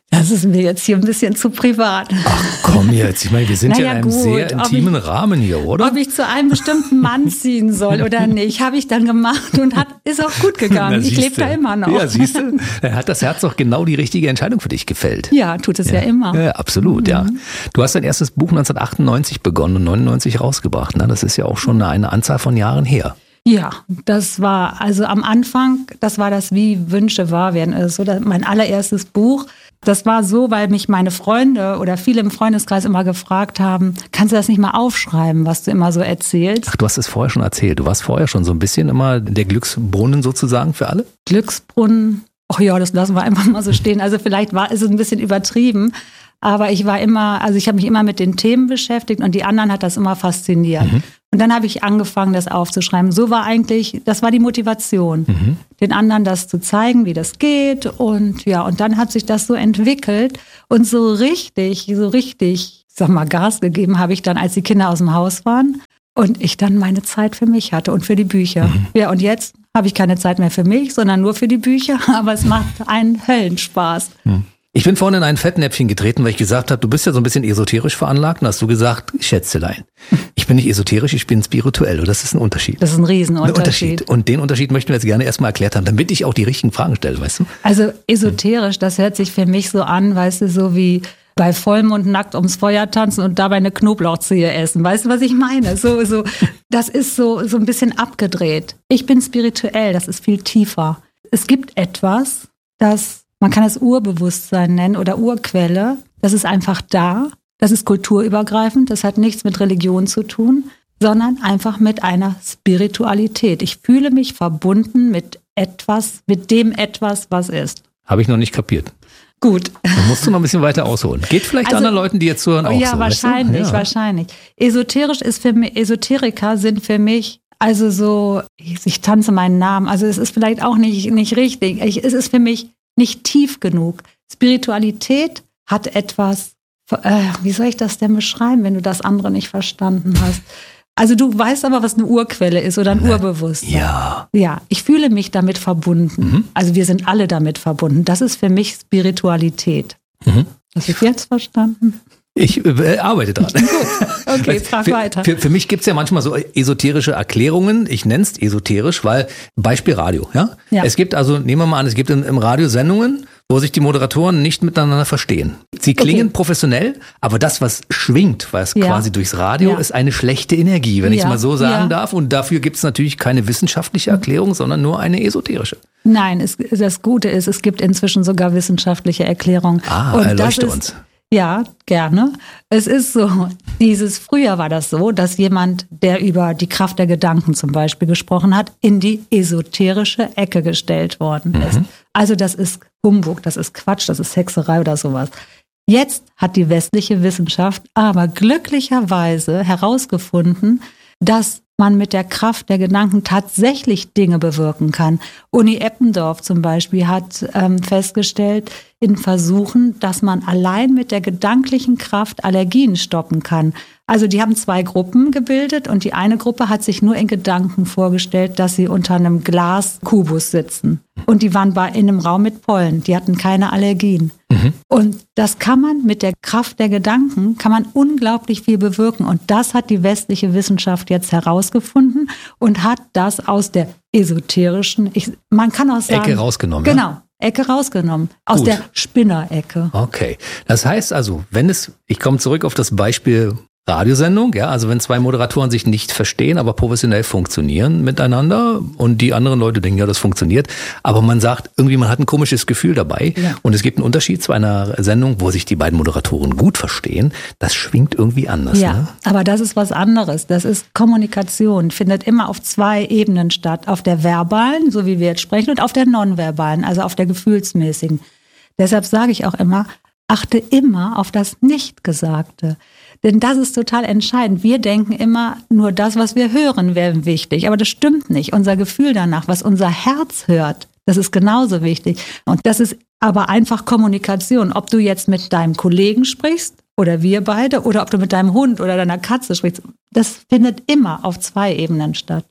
Das ist mir jetzt hier ein bisschen zu privat. Ach komm jetzt, ich meine, wir sind Naja, ja in einem gut, sehr intimen ob ich, Rahmen hier, oder? Ob ich zu einem bestimmten Mann ziehen soll oder nicht, habe ich dann gemacht und hat, ist auch gut gegangen. Na, ich lebe da immer noch. Ja, siehst du, da hat das Herz doch genau die richtige Entscheidung für dich gefällt. Ja, tut es ja, ja immer. Ja, absolut, mhm. ja. Du hast dein erstes Buch neunzehnhundertachtundneunzig begonnen und neunundneunzig rausgebracht. Ne? Das ist ja auch schon eine Anzahl von Jahren her. Ja, das war, also am Anfang, das war das Wie Wünsche wahr werden. Also mein allererstes Buch. Das war so, weil mich meine Freunde oder viele im Freundeskreis immer gefragt haben, kannst du das nicht mal aufschreiben, was du immer so erzählst? Ach, du hast es vorher schon erzählt. Du warst vorher schon so ein bisschen immer der Glücksbrunnen sozusagen für alle? Glücksbrunnen, ach ja, das lassen wir einfach mal so stehen. Also vielleicht war ist es ein bisschen übertrieben, aber ich war immer, also ich habe mich immer mit den Themen beschäftigt und die anderen hat das immer fasziniert. Mhm. Und dann habe ich angefangen, das aufzuschreiben. So war eigentlich, das war die Motivation, mhm. den anderen das zu zeigen, wie das geht. Und ja, und dann hat sich das so entwickelt und so richtig, so richtig, ich sag mal, Gas gegeben habe ich dann, als die Kinder aus dem Haus waren und ich dann meine Zeit für mich hatte und für die Bücher. Mhm. Ja, und jetzt habe ich keine Zeit mehr für mich, sondern nur für die Bücher, aber es macht einen Höllenspaß. Mhm. Ich bin vorhin in ein Fettnäpfchen getreten, weil ich gesagt habe, du bist ja so ein bisschen esoterisch veranlagt. Und hast du gesagt, Schätzelein, ich bin nicht esoterisch, ich bin spirituell. Und das ist ein Unterschied. Das ist ein Riesenunterschied. Ein Unterschied. Und den Unterschied möchten wir jetzt gerne erstmal erklärt haben, damit ich auch die richtigen Fragen stelle, weißt du? Also esoterisch, das hört sich für mich so an, weißt du, so wie bei Vollmond nackt ums Feuer tanzen und dabei eine Knoblauchzehe essen. Weißt du, was ich meine? So, so, das ist so, so ein bisschen abgedreht. Ich bin spirituell, das ist viel tiefer. Es gibt etwas, das man kann es Urbewusstsein nennen oder Urquelle. Das ist einfach da. Das ist kulturübergreifend. Das hat nichts mit Religion zu tun, sondern einfach mit einer Spiritualität. Ich fühle mich verbunden mit etwas, mit dem etwas, was ist. Habe ich noch nicht kapiert. Gut. Dann musst du noch ein bisschen weiter ausholen. Geht vielleicht also, anderen Leuten, die jetzt zuhören, auch ja, so. Wahrscheinlich, weißt du? Ja, wahrscheinlich. Esoterisch ist für mich, Esoteriker sind für mich also so, ich, ich tanze meinen Namen. Also es ist vielleicht auch nicht, nicht richtig. Ich, es ist für mich nicht tief genug. Spiritualität hat etwas, äh, wie soll ich das denn beschreiben, wenn du das andere nicht verstanden hast? Also du weißt aber, was eine Urquelle ist oder ein Na, Urbewusstsein. Ja. Ja, ich fühle mich damit verbunden. Mhm. Also wir sind alle damit verbunden. Das ist für mich Spiritualität. Mhm. Hast du es jetzt verstanden? Ich äh, arbeite dran. Gut, okay, frag für, weiter. Für, für mich gibt's ja manchmal so esoterische Erklärungen. Ich nenne es esoterisch, weil Beispiel Radio. Ja? Ja. Es gibt also, nehmen wir mal an, es gibt im, im Radio Sendungen, wo sich die Moderatoren nicht miteinander verstehen. Sie klingen okay. professionell, aber das, was schwingt, was ja. quasi durchs Radio, ja. ist eine schlechte Energie, wenn ja. ich es mal so sagen ja. darf. Und dafür gibt's natürlich keine wissenschaftliche Erklärung, sondern nur eine esoterische. Nein, es, das Gute ist, es gibt inzwischen sogar wissenschaftliche Erklärungen. Ah, und erleuchte uns. Ja, gerne. Es ist so, dieses, früher war das so, dass jemand, der über die Kraft der Gedanken zum Beispiel gesprochen hat, in die esoterische Ecke gestellt worden ist. Mhm. Also das ist Humbug, das ist Quatsch, das ist Hexerei oder sowas. Jetzt hat die westliche Wissenschaft aber glücklicherweise herausgefunden, dass man mit der Kraft der Gedanken tatsächlich Dinge bewirken kann. Uni Eppendorf zum Beispiel hat ähm, festgestellt in Versuchen, dass man allein mit der gedanklichen Kraft Allergien stoppen kann. Also die haben zwei Gruppen gebildet und die eine Gruppe hat sich nur in Gedanken vorgestellt, dass sie unter einem Glaskubus sitzen. Und die waren bei, in einem Raum mit Pollen, die hatten keine Allergien. Mhm. Und das kann man mit der Kraft der Gedanken, kann man unglaublich viel bewirken. Und das hat die westliche Wissenschaft jetzt herausgefunden und hat das aus der esoterischen, ich, man kann auch sagen, Ecke rausgenommen. Genau. Ja? Ecke rausgenommen, aus Gut. der Spinnerecke. Okay, das heißt also, wenn es, ich komme zurück auf das Beispiel Radiosendung, ja, also wenn zwei Moderatoren sich nicht verstehen, aber professionell funktionieren miteinander und die anderen Leute denken, ja, das funktioniert, aber man sagt, irgendwie man hat ein komisches Gefühl dabei ja. und es gibt einen Unterschied zu einer Sendung, wo sich die beiden Moderatoren gut verstehen, das schwingt irgendwie anders. Ja, ne? Aber das ist was anderes, das ist Kommunikation, findet immer auf zwei Ebenen statt, auf der verbalen, so wie wir jetzt sprechen, und auf der nonverbalen, also auf der gefühlsmäßigen. Deshalb sage ich auch immer, achte immer auf das Nichtgesagte. Denn das ist total entscheidend. Wir denken immer, nur das, was wir hören, wäre wichtig. Aber das stimmt nicht. Unser Gefühl danach, was unser Herz hört, das ist genauso wichtig. Und das ist aber einfach Kommunikation. Ob du jetzt mit deinem Kollegen sprichst oder wir beide oder ob du mit deinem Hund oder deiner Katze sprichst, das findet immer auf zwei Ebenen statt.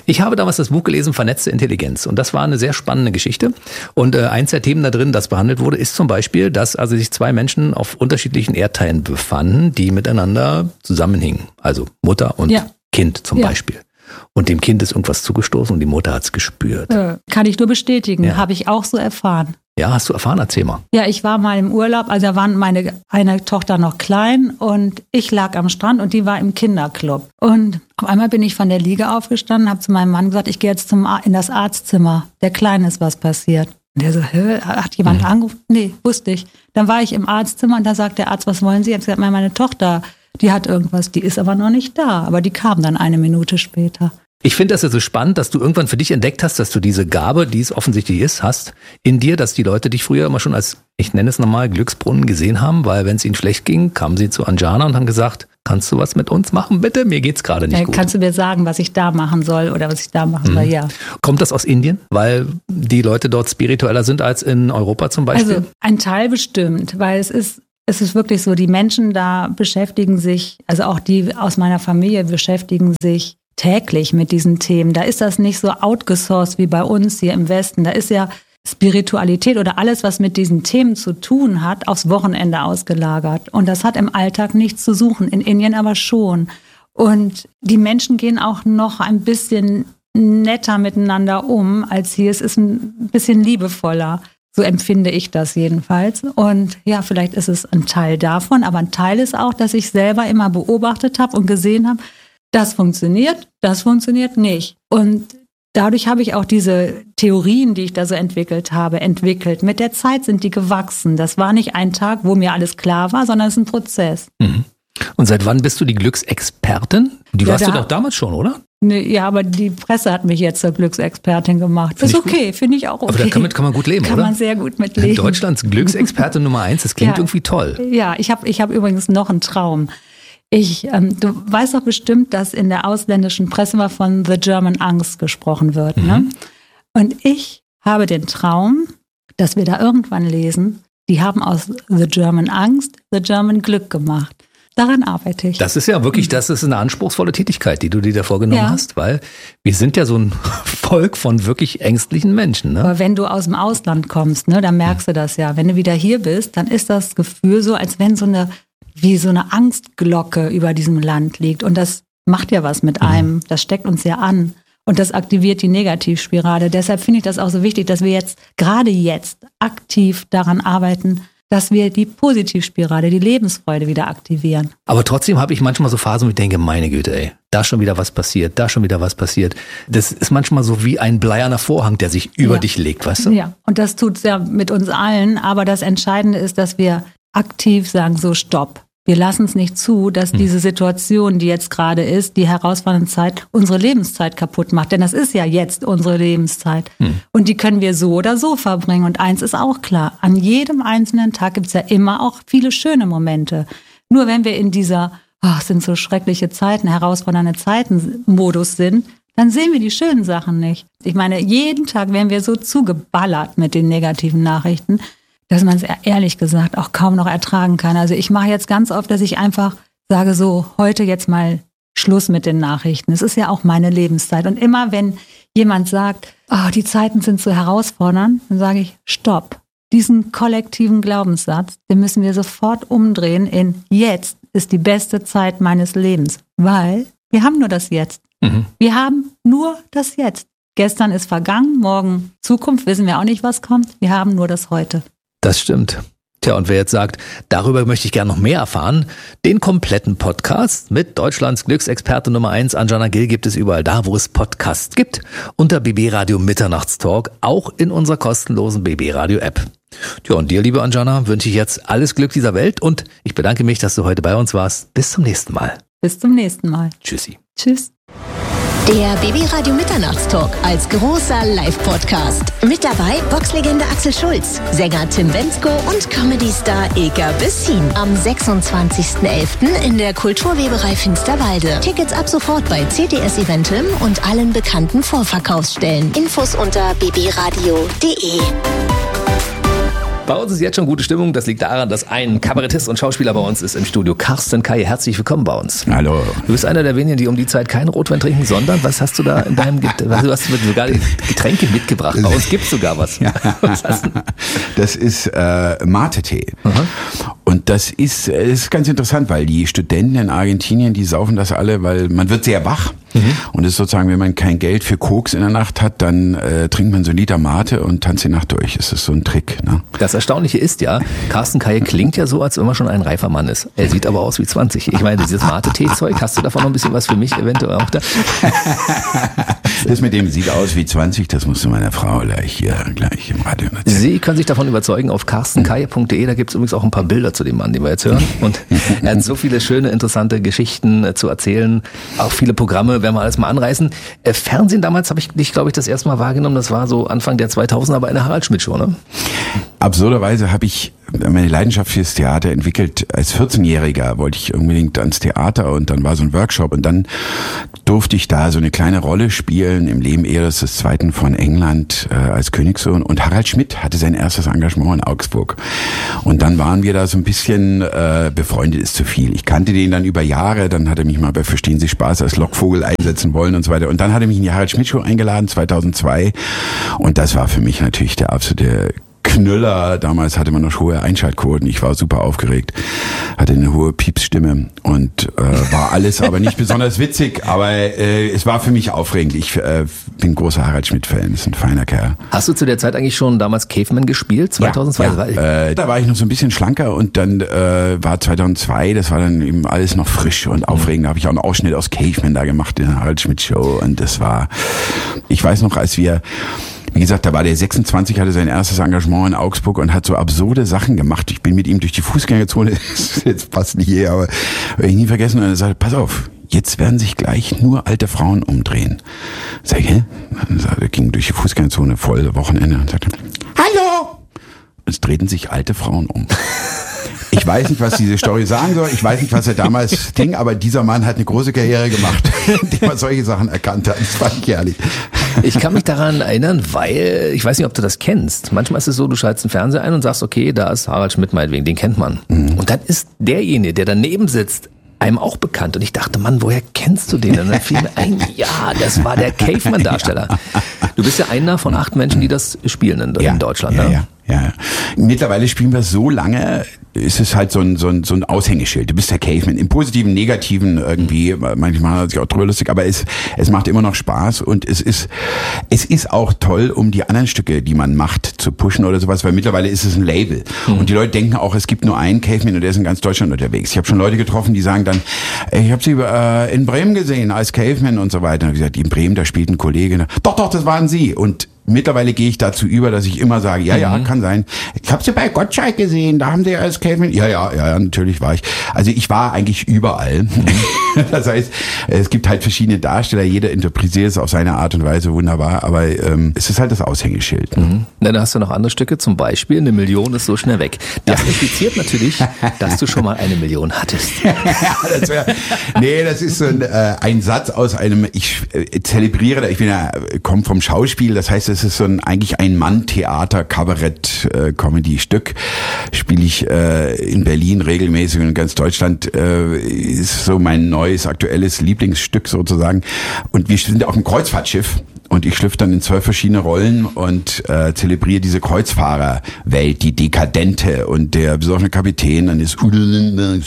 Ich habe damals das Buch gelesen, Vernetzte Intelligenz. Und das war eine sehr spannende Geschichte. Und äh, eins der Themen da drin, das behandelt wurde, ist zum Beispiel, dass also sich zwei Menschen auf unterschiedlichen Erdteilen befanden, die miteinander zusammenhingen. Also Mutter und ja. Kind zum ja. Beispiel. Und dem Kind ist irgendwas zugestoßen und die Mutter hat es gespürt. Äh, kann ich nur bestätigen, ja. habe ich auch so erfahren. Ja, hast du erfahren? Erzähl mal. Ja, ich war mal im Urlaub, also da war meine eine Tochter noch klein und ich lag am Strand und die war im Kinderclub. Und auf einmal bin ich von der Liege aufgestanden, habe zu meinem Mann gesagt, ich gehe jetzt zum Ar- in das Arztzimmer. Der Kleinen ist was passiert. Und der so, hä, hat jemand mhm. angerufen? Nee, wusste ich. Dann war ich im Arztzimmer und da sagt der Arzt, was wollen Sie? Ich habe gesagt, meine Tochter, die hat irgendwas, die ist aber noch nicht da. Aber die kam dann eine Minute später. Ich finde das ja so spannend, dass du irgendwann für dich entdeckt hast, dass du diese Gabe, die es offensichtlich ist, hast in dir, dass die Leute dich früher immer schon als, ich nenne es nochmal, Glücksbrunnen gesehen haben, weil wenn es ihnen schlecht ging, kamen sie zu Anjana und haben gesagt, kannst du was mit uns machen, bitte? Mir geht's gerade nicht ja, gut. Kannst du mir sagen, was ich da machen soll oder was ich da machen mhm. soll, ja. Kommt das aus Indien, weil die Leute dort spiritueller sind als in Europa zum Beispiel? Also ein Teil bestimmt, weil es ist Es ist wirklich so, die Menschen da beschäftigen sich, also auch die aus meiner Familie beschäftigen sich täglich mit diesen Themen. Da ist das nicht so outgesourced wie bei uns hier im Westen. Da ist ja Spiritualität oder alles, was mit diesen Themen zu tun hat, aufs Wochenende ausgelagert. Und das hat im Alltag nichts zu suchen, in Indien aber schon. Und die Menschen gehen auch noch ein bisschen netter miteinander um als hier. Es ist ein bisschen liebevoller. So empfinde ich das jedenfalls. Und ja, vielleicht ist es ein Teil davon, aber ein Teil ist auch, dass ich selber immer beobachtet habe und gesehen habe, das funktioniert, das funktioniert nicht. Und dadurch habe ich auch diese Theorien, die ich da so entwickelt habe, entwickelt. Mit der Zeit sind die gewachsen. Das war nicht ein Tag, wo mir alles klar war, sondern es ist ein Prozess. Mhm. Und seit wann bist du die Glücksexpertin? Die ja, warst da, du doch damals schon, oder? Ne, ja, aber die Presse hat mich jetzt zur Glücksexpertin gemacht. Find ist okay, finde ich auch okay. Aber damit kann man gut leben, kann oder? Kann man sehr gut mit leben. Deutschlands Glücksexperte Nummer eins, das klingt ja, irgendwie toll. Ja, ich habe ich hab übrigens noch einen Traum. Ich, ähm, du weißt doch bestimmt, dass in der ausländischen Presse mal von The German Angst gesprochen wird. Mhm. Ne? Und ich habe den Traum, dass wir da irgendwann lesen, die haben aus The German Angst The German Glück gemacht. Daran arbeite ich. Das ist ja wirklich, das ist eine anspruchsvolle Tätigkeit, die du dir da vorgenommen ja. hast, weil wir sind ja so ein Volk von wirklich ängstlichen Menschen. Ne? Aber wenn du aus dem Ausland kommst, ne, dann merkst du das ja. Wenn du wieder hier bist, dann ist das Gefühl so, als wenn so eine, wie so eine Angstglocke über diesem Land liegt. Und das macht ja was mit einem. Mhm. Das steckt uns ja an. Und das aktiviert die Negativspirale. Deshalb finde ich das auch so wichtig, dass wir jetzt, gerade jetzt, aktiv daran arbeiten, dass wir die Positivspirale, die Lebensfreude wieder aktivieren. Aber trotzdem habe ich manchmal so Phasen, wo ich denke, meine Güte, ey, da schon wieder was passiert, da schon wieder was passiert. Das ist manchmal so wie ein bleierner Vorhang, der sich über ja. dich legt, weißt du? Ja, und das tut's ja mit uns allen. Aber das Entscheidende ist, dass wir aktiv sagen, so stopp. Wir lassen es nicht zu, dass hm. diese Situation, die jetzt gerade ist, die herausfordernde Zeit, unsere Lebenszeit kaputt macht. Denn das ist ja jetzt unsere Lebenszeit. Hm. Und die können wir so oder so verbringen. Und eins ist auch klar, an jedem einzelnen Tag gibt es ja immer auch viele schöne Momente. Nur wenn wir in dieser, oh, es sind so schreckliche Zeiten, herausfordernde Zeiten Modus sind, dann sehen wir die schönen Sachen nicht. Ich meine, jeden Tag werden wir so zugeballert mit den negativen Nachrichten, dass man es ehrlich gesagt auch kaum noch ertragen kann. Also ich mache jetzt ganz oft, dass ich einfach sage so, heute jetzt mal Schluss mit den Nachrichten. Es ist ja auch meine Lebenszeit. Und immer wenn jemand sagt, oh, die Zeiten sind so herausfordernd, dann sage ich, stopp. Diesen kollektiven Glaubenssatz, den müssen wir sofort umdrehen in jetzt ist die beste Zeit meines Lebens. Weil wir haben nur das Jetzt. Mhm. Wir haben nur das Jetzt. Gestern ist vergangen, morgen Zukunft, wissen wir auch nicht, was kommt. Wir haben nur das Heute. Das stimmt. Tja, und wer jetzt sagt, darüber möchte ich gerne noch mehr erfahren, den kompletten Podcast mit Deutschlands Glücksexperte Nummer eins, Anjana Gill, gibt es überall da, wo es Podcasts gibt, unter B B Radio Mitternachtstalk, auch in unserer kostenlosen B B Radio App. Tja, und dir, liebe Anjana, wünsche ich jetzt alles Glück dieser Welt und ich bedanke mich, dass du heute bei uns warst. Bis zum nächsten Mal. Bis zum nächsten Mal. Tschüssi. Tschüss. Der B B Radio Mitternachtstalk als großer Live-Podcast. Mit dabei Boxlegende Axel Schulz, Sänger Tim Bendzko und Comedy-Star Eker Bessin. Am sechsundzwanzigsten elften in der Kulturweberei Finsterwalde. Tickets ab sofort bei C T S Eventim und allen bekannten Vorverkaufsstellen. Infos unter b b radio punkt d e. Bei uns ist jetzt schon gute Stimmung. Das liegt daran, dass ein Kabarettist und Schauspieler bei uns ist im Studio. Carsten Kaye, herzlich willkommen bei uns. Hallo. Du bist einer der wenigen, die um die Zeit keinen Rotwein trinken, sondern was hast du da in deinem Get- Du hast sogar Getränke mitgebracht. Bei uns gibt's sogar was. Ja. Was hast du? Das ist äh, Mate-Tee. Und das ist, ist ganz interessant, weil die Studenten in Argentinien, die saufen das alle, weil man wird sehr wach. Mhm. Und es ist sozusagen, wenn man kein Geld für Koks in der Nacht hat, dann äh, trinkt man so einen Liter Mate und tanzt die Nacht durch. Das ist so ein Trick. Ne? Das Erstaunliche ist ja, Carsten Kaye klingt ja so, als wenn er schon ein reifer Mann ist. Er sieht aber aus wie zwanzig. Ich meine, dieses Mate-Tee-Zeug, hast du davon noch ein bisschen was für mich eventuell auch da? Das mit dem sieht aus wie zwanzig, das musst du meiner Frau gleich hier gleich im Radio erzählen. Sie können sich davon überzeugen auf carsten kaye punkt de, da gibt es übrigens auch ein paar Bilder zu dem Mann, den wir jetzt hören. Und er hat so viele schöne, interessante Geschichten äh, zu erzählen, auch viele Programme, werden wir alles mal anreißen. Äh, Fernsehen damals habe ich dich, glaube ich, das erste Mal wahrgenommen, das war so Anfang der zweitausender, aber eine Harald Schmidt Show, ne? Absurderweise habe ich meine Leidenschaft fürs Theater entwickelt. Als vierzehnjähriger wollte ich unbedingt ans Theater und dann war so ein Workshop und dann durfte ich da so eine kleine Rolle spielen im Leben Eros des Zweiten von England äh, als Königssohn, und Harald Schmidt hatte sein erstes Engagement in Augsburg und dann waren wir da so ein bisschen äh, befreundet ist zu viel. Ich kannte den dann über Jahre, dann hat er mich mal bei Verstehen Sie Spaß als Lockvogel einsetzen wollen und so weiter und dann hat er mich in die Harald Schmidt Show eingeladen zweitausendzwei und das war für mich natürlich der absolute Knüller. Damals hatte man noch hohe Einschaltquoten. Ich war super aufgeregt, hatte eine hohe Piepsstimme und äh, war alles aber nicht besonders witzig, aber äh, es war für mich aufregend. Ich äh, bin großer Harald Schmidt-Fan, ist ein feiner Kerl. Hast du zu der Zeit eigentlich schon damals Caveman gespielt, zweitausendzwei? Ja, ja. Äh, da war ich noch so ein bisschen schlanker und dann äh, war zweitausendzwei, das war dann eben alles noch frisch und aufregend. Da habe ich auch einen Ausschnitt aus Caveman da gemacht in der Harald Schmidt-Show und das war, ich weiß noch, als wir Wie gesagt, da war der sechsundzwanzig, hatte sein erstes Engagement in Augsburg und hat so absurde Sachen gemacht. Ich bin mit ihm durch die Fußgängerzone, jetzt passt nicht hier, aber werde ich nie vergessen. Und er sagte, pass auf, jetzt werden sich gleich nur alte Frauen umdrehen. Sag ich, hä? Er ging durch die Fußgängerzone voll Wochenende und sagte, hallo! Es drehten sich alte Frauen um. Ich weiß nicht, was diese Story sagen soll. Ich weiß nicht, was er damals ging, aber dieser Mann hat eine große Karriere gemacht, indem er solche Sachen erkannt hat. Das fand ich herrlich. Ich kann mich daran erinnern, weil, ich weiß nicht, ob du das kennst. Manchmal ist es so, du schaltest den Fernseher ein und sagst, okay, da ist Harald Schmidt meinetwegen, den kennt man. Mhm. Und dann ist derjenige, der daneben sitzt, einem auch bekannt. Und ich dachte, Mann, woher kennst du den? Und dann fiel mir ein, ja, das war der Caveman-Darsteller. Du bist ja einer von acht Menschen, die das spielen in, ja, in Deutschland. Ja, ne? ja. Ja, mittlerweile spielen wir so lange, ist es halt so ein, so ein, so ein Aushängeschild. Du bist der Caveman. Im Positiven, Negativen irgendwie, manchmal hat sich auch drüber lustig, aber es, es macht immer noch Spaß und es ist, es ist auch toll, um die anderen Stücke, die man macht, zu pushen oder sowas, weil mittlerweile ist es ein Label. Mhm. Und die Leute denken auch, es gibt nur einen Caveman und der ist in ganz Deutschland unterwegs. Ich habe schon Leute getroffen, die sagen dann, ich habe sie äh, in Bremen gesehen als Caveman und so weiter. Und ich gesagt, in Bremen, da spielt ein Kollege. Doch, doch, das waren sie. Und mittlerweile gehe ich dazu über, dass ich immer sage, ja, ja, kann sein. Ich habe sie bei Gottschalk gesehen, da haben sie als Caveman. Ja, ja, ja, ja, natürlich war ich. Also ich war eigentlich überall. Mhm. Das heißt, es gibt halt verschiedene Darsteller, jeder interpretiert es auf seine Art und Weise wunderbar, aber ähm, es ist halt das Aushängeschild. Ne? Mhm. Na, dann hast du noch andere Stücke, zum Beispiel eine Million ist so schnell weg. Das ja. impliziert natürlich, dass du schon mal eine Million hattest. Ja, das wär, nee, das ist so ein, äh, ein Satz aus einem, ich äh, zelebriere, ich bin ja, komme vom Schauspiel, das heißt, es ist so ein, eigentlich ein Mann-Theater, Kabarett, äh, Comedy-Stück. Spiele ich äh, in Berlin regelmäßig und in ganz Deutschland, äh, ist so mein neues, aktuelles Lieblingsstück sozusagen. Und wir sind auf dem Kreuzfahrtschiff. Und ich schlüpfe dann in zwölf verschiedene Rollen und äh, zelebriere diese Kreuzfahrerwelt, die Dekadente und der besoffene Kapitän, dann ist Udo Lindenberg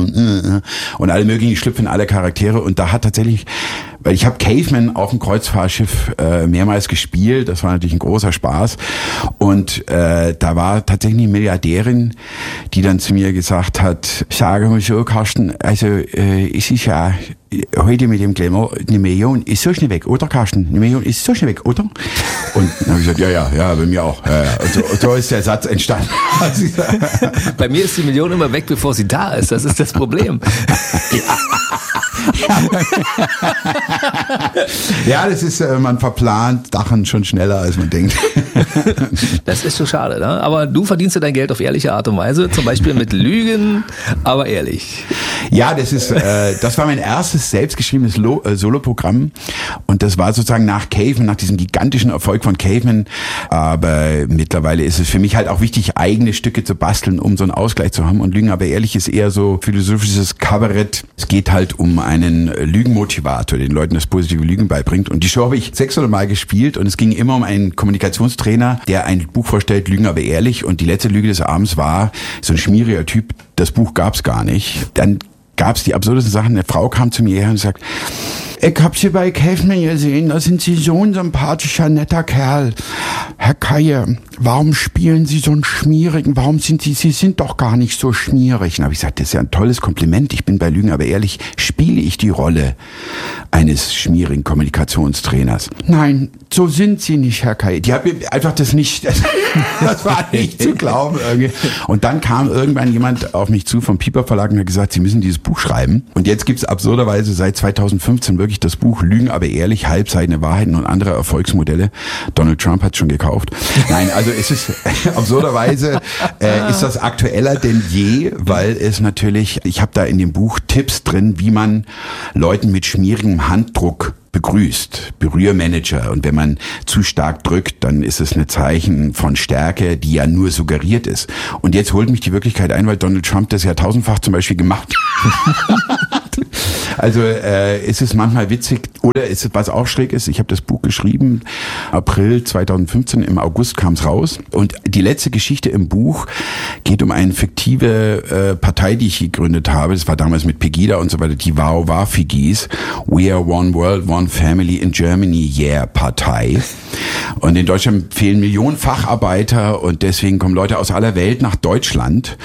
und alle möglichen, ich schlüpfe in alle Charaktere und da hat tatsächlich, weil ich habe Caveman auf dem Kreuzfahrtschiff äh, mehrmals gespielt, das war natürlich ein großer Spaß und äh, da war tatsächlich eine Milliardärin, die dann zu mir gesagt hat, sage mal so, Carsten, also äh, es ist ja heute mit dem Glamour, eine Million ist so schnell weg, oder Carsten? Eine Million ist so schnell weg, oder? Und dann habe ich gesagt, ja, ja, ja, bei mir auch. Ja, ja. Und, so, und so ist der Satz entstanden. Bei mir ist die Million immer weg, bevor sie da ist. Das ist das Problem. Ja, das ist, äh, man verplant Sachen schon schneller, als man denkt. Das ist so schade, ne? Aber du verdienst ja dein Geld auf ehrliche Art und Weise, zum Beispiel mit Lügen, aber ehrlich. Ja, das ist, äh, das war mein erstes selbstgeschriebenes Lo- äh, Soloprogramm und das war sozusagen nach Caveman, nach diesem gigantischen Erfolg von Caveman. Aber mittlerweile ist es für mich halt auch wichtig, eigene Stücke zu basteln, um so einen Ausgleich zu haben. Und Lügen aber ehrlich ist eher so philosophisches Kabarett. Es geht halt um einen Lügenmotivator, den Leuten das positive Lügen beibringt. Und die Show habe ich sechshundert Mal gespielt und es ging immer um einen Kommunikationstrainer, der ein Buch vorstellt, Lügen aber ehrlich. Und die letzte Lüge des Abends war so ein schmieriger Typ. Das Buch gab es gar nicht. Dann gab es die absurdesten Sachen. Eine Frau kam zu mir her und sagt: Ich hab Sie bei Caveman gesehen, da sind Sie so ein sympathischer, netter Kerl. Herr Kaye, warum spielen Sie so einen Schmierigen? Warum sind Sie, Sie sind doch gar nicht so schmierig. Dann habe ich gesagt, das ist ja ein tolles Kompliment. Ich bin bei Lügen aber ehrlich, spiele ich die Rolle eines schmierigen Kommunikationstrainers? Nein, so sind Sie nicht, Herr Kaye. Die hat mir einfach das nicht, das, das war nicht zu glauben irgendwie. Und dann kam irgendwann jemand auf mich zu vom Piper Verlag und hat gesagt, Sie müssen dieses Buch schreiben. Und jetzt gibt's absurderweise seit zweitausendfünfzehn wirklich das Buch Lügen aber ehrlich, Halbseitene Wahrheiten und andere Erfolgsmodelle. Donald Trump hat's schon gekauft. Nein, also es ist absurderweise äh, ist das aktueller denn je, weil es natürlich, ich habe da in dem Buch Tipps drin, wie man Leuten mit schmierigem Handdruck begrüßt, Berührmanager. Und wenn man zu stark drückt, dann ist es ein Zeichen von Stärke, die ja nur suggeriert ist. Und jetzt holt mich die Wirklichkeit ein, weil Donald Trump das ja tausendfach zum Beispiel gemacht hat. Also äh, ist es manchmal witzig oder ist es, was auch schräg ist, ich habe das Buch geschrieben, April zweitausendfünfzehn, im August kam es raus und die letzte Geschichte im Buch geht um eine fiktive äh, Partei, die ich gegründet habe, das war damals mit Pegida und so weiter, die Wow-Wow-Figis, We are one world, one family in Germany, yeah, Partei. Und in Deutschland fehlen Millionen Facharbeiter und deswegen kommen Leute aus aller Welt nach Deutschland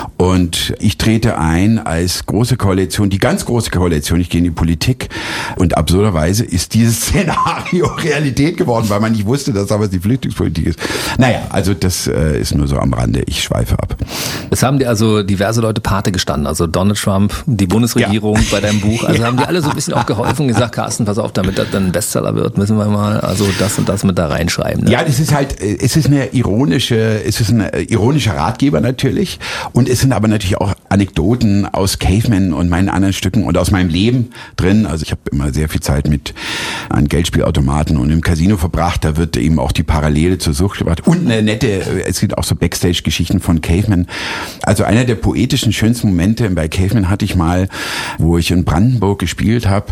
und ich trete ein als große Koalition, die ganz große Koalition, ich gehe in die Politik und absurderweise ist dieses Szenario Realität geworden, weil man nicht wusste, dass aber die Flüchtlingspolitik ist. Naja, also das äh, ist nur so am Rande, ich schweife ab. Es haben dir also diverse Leute Pate gestanden, also Donald Trump, die Bundesregierung, ja, bei deinem Buch, also ja, haben die alle so ein bisschen auch geholfen, gesagt, Carsten, pass auf, damit das dann ein Bestseller wird, müssen wir mal also das und das mit da reinschreiben. Ne? Ja, das ist halt, es ist eine ironische, es ist ein ironischer Ratgeber natürlich und es sind aber natürlich auch Anekdoten aus Caveman und meinen anderen Stücken und aus meinem Leben drin. Also ich habe immer sehr viel Zeit mit an Geldspielautomaten und im Casino verbracht. Da wird eben auch die Parallele zur Sucht gebracht. Und eine nette, es gibt auch so Backstage-Geschichten von Caveman. Also einer der poetischen, schönsten Momente bei Caveman hatte ich mal, wo ich in Brandenburg gespielt habe.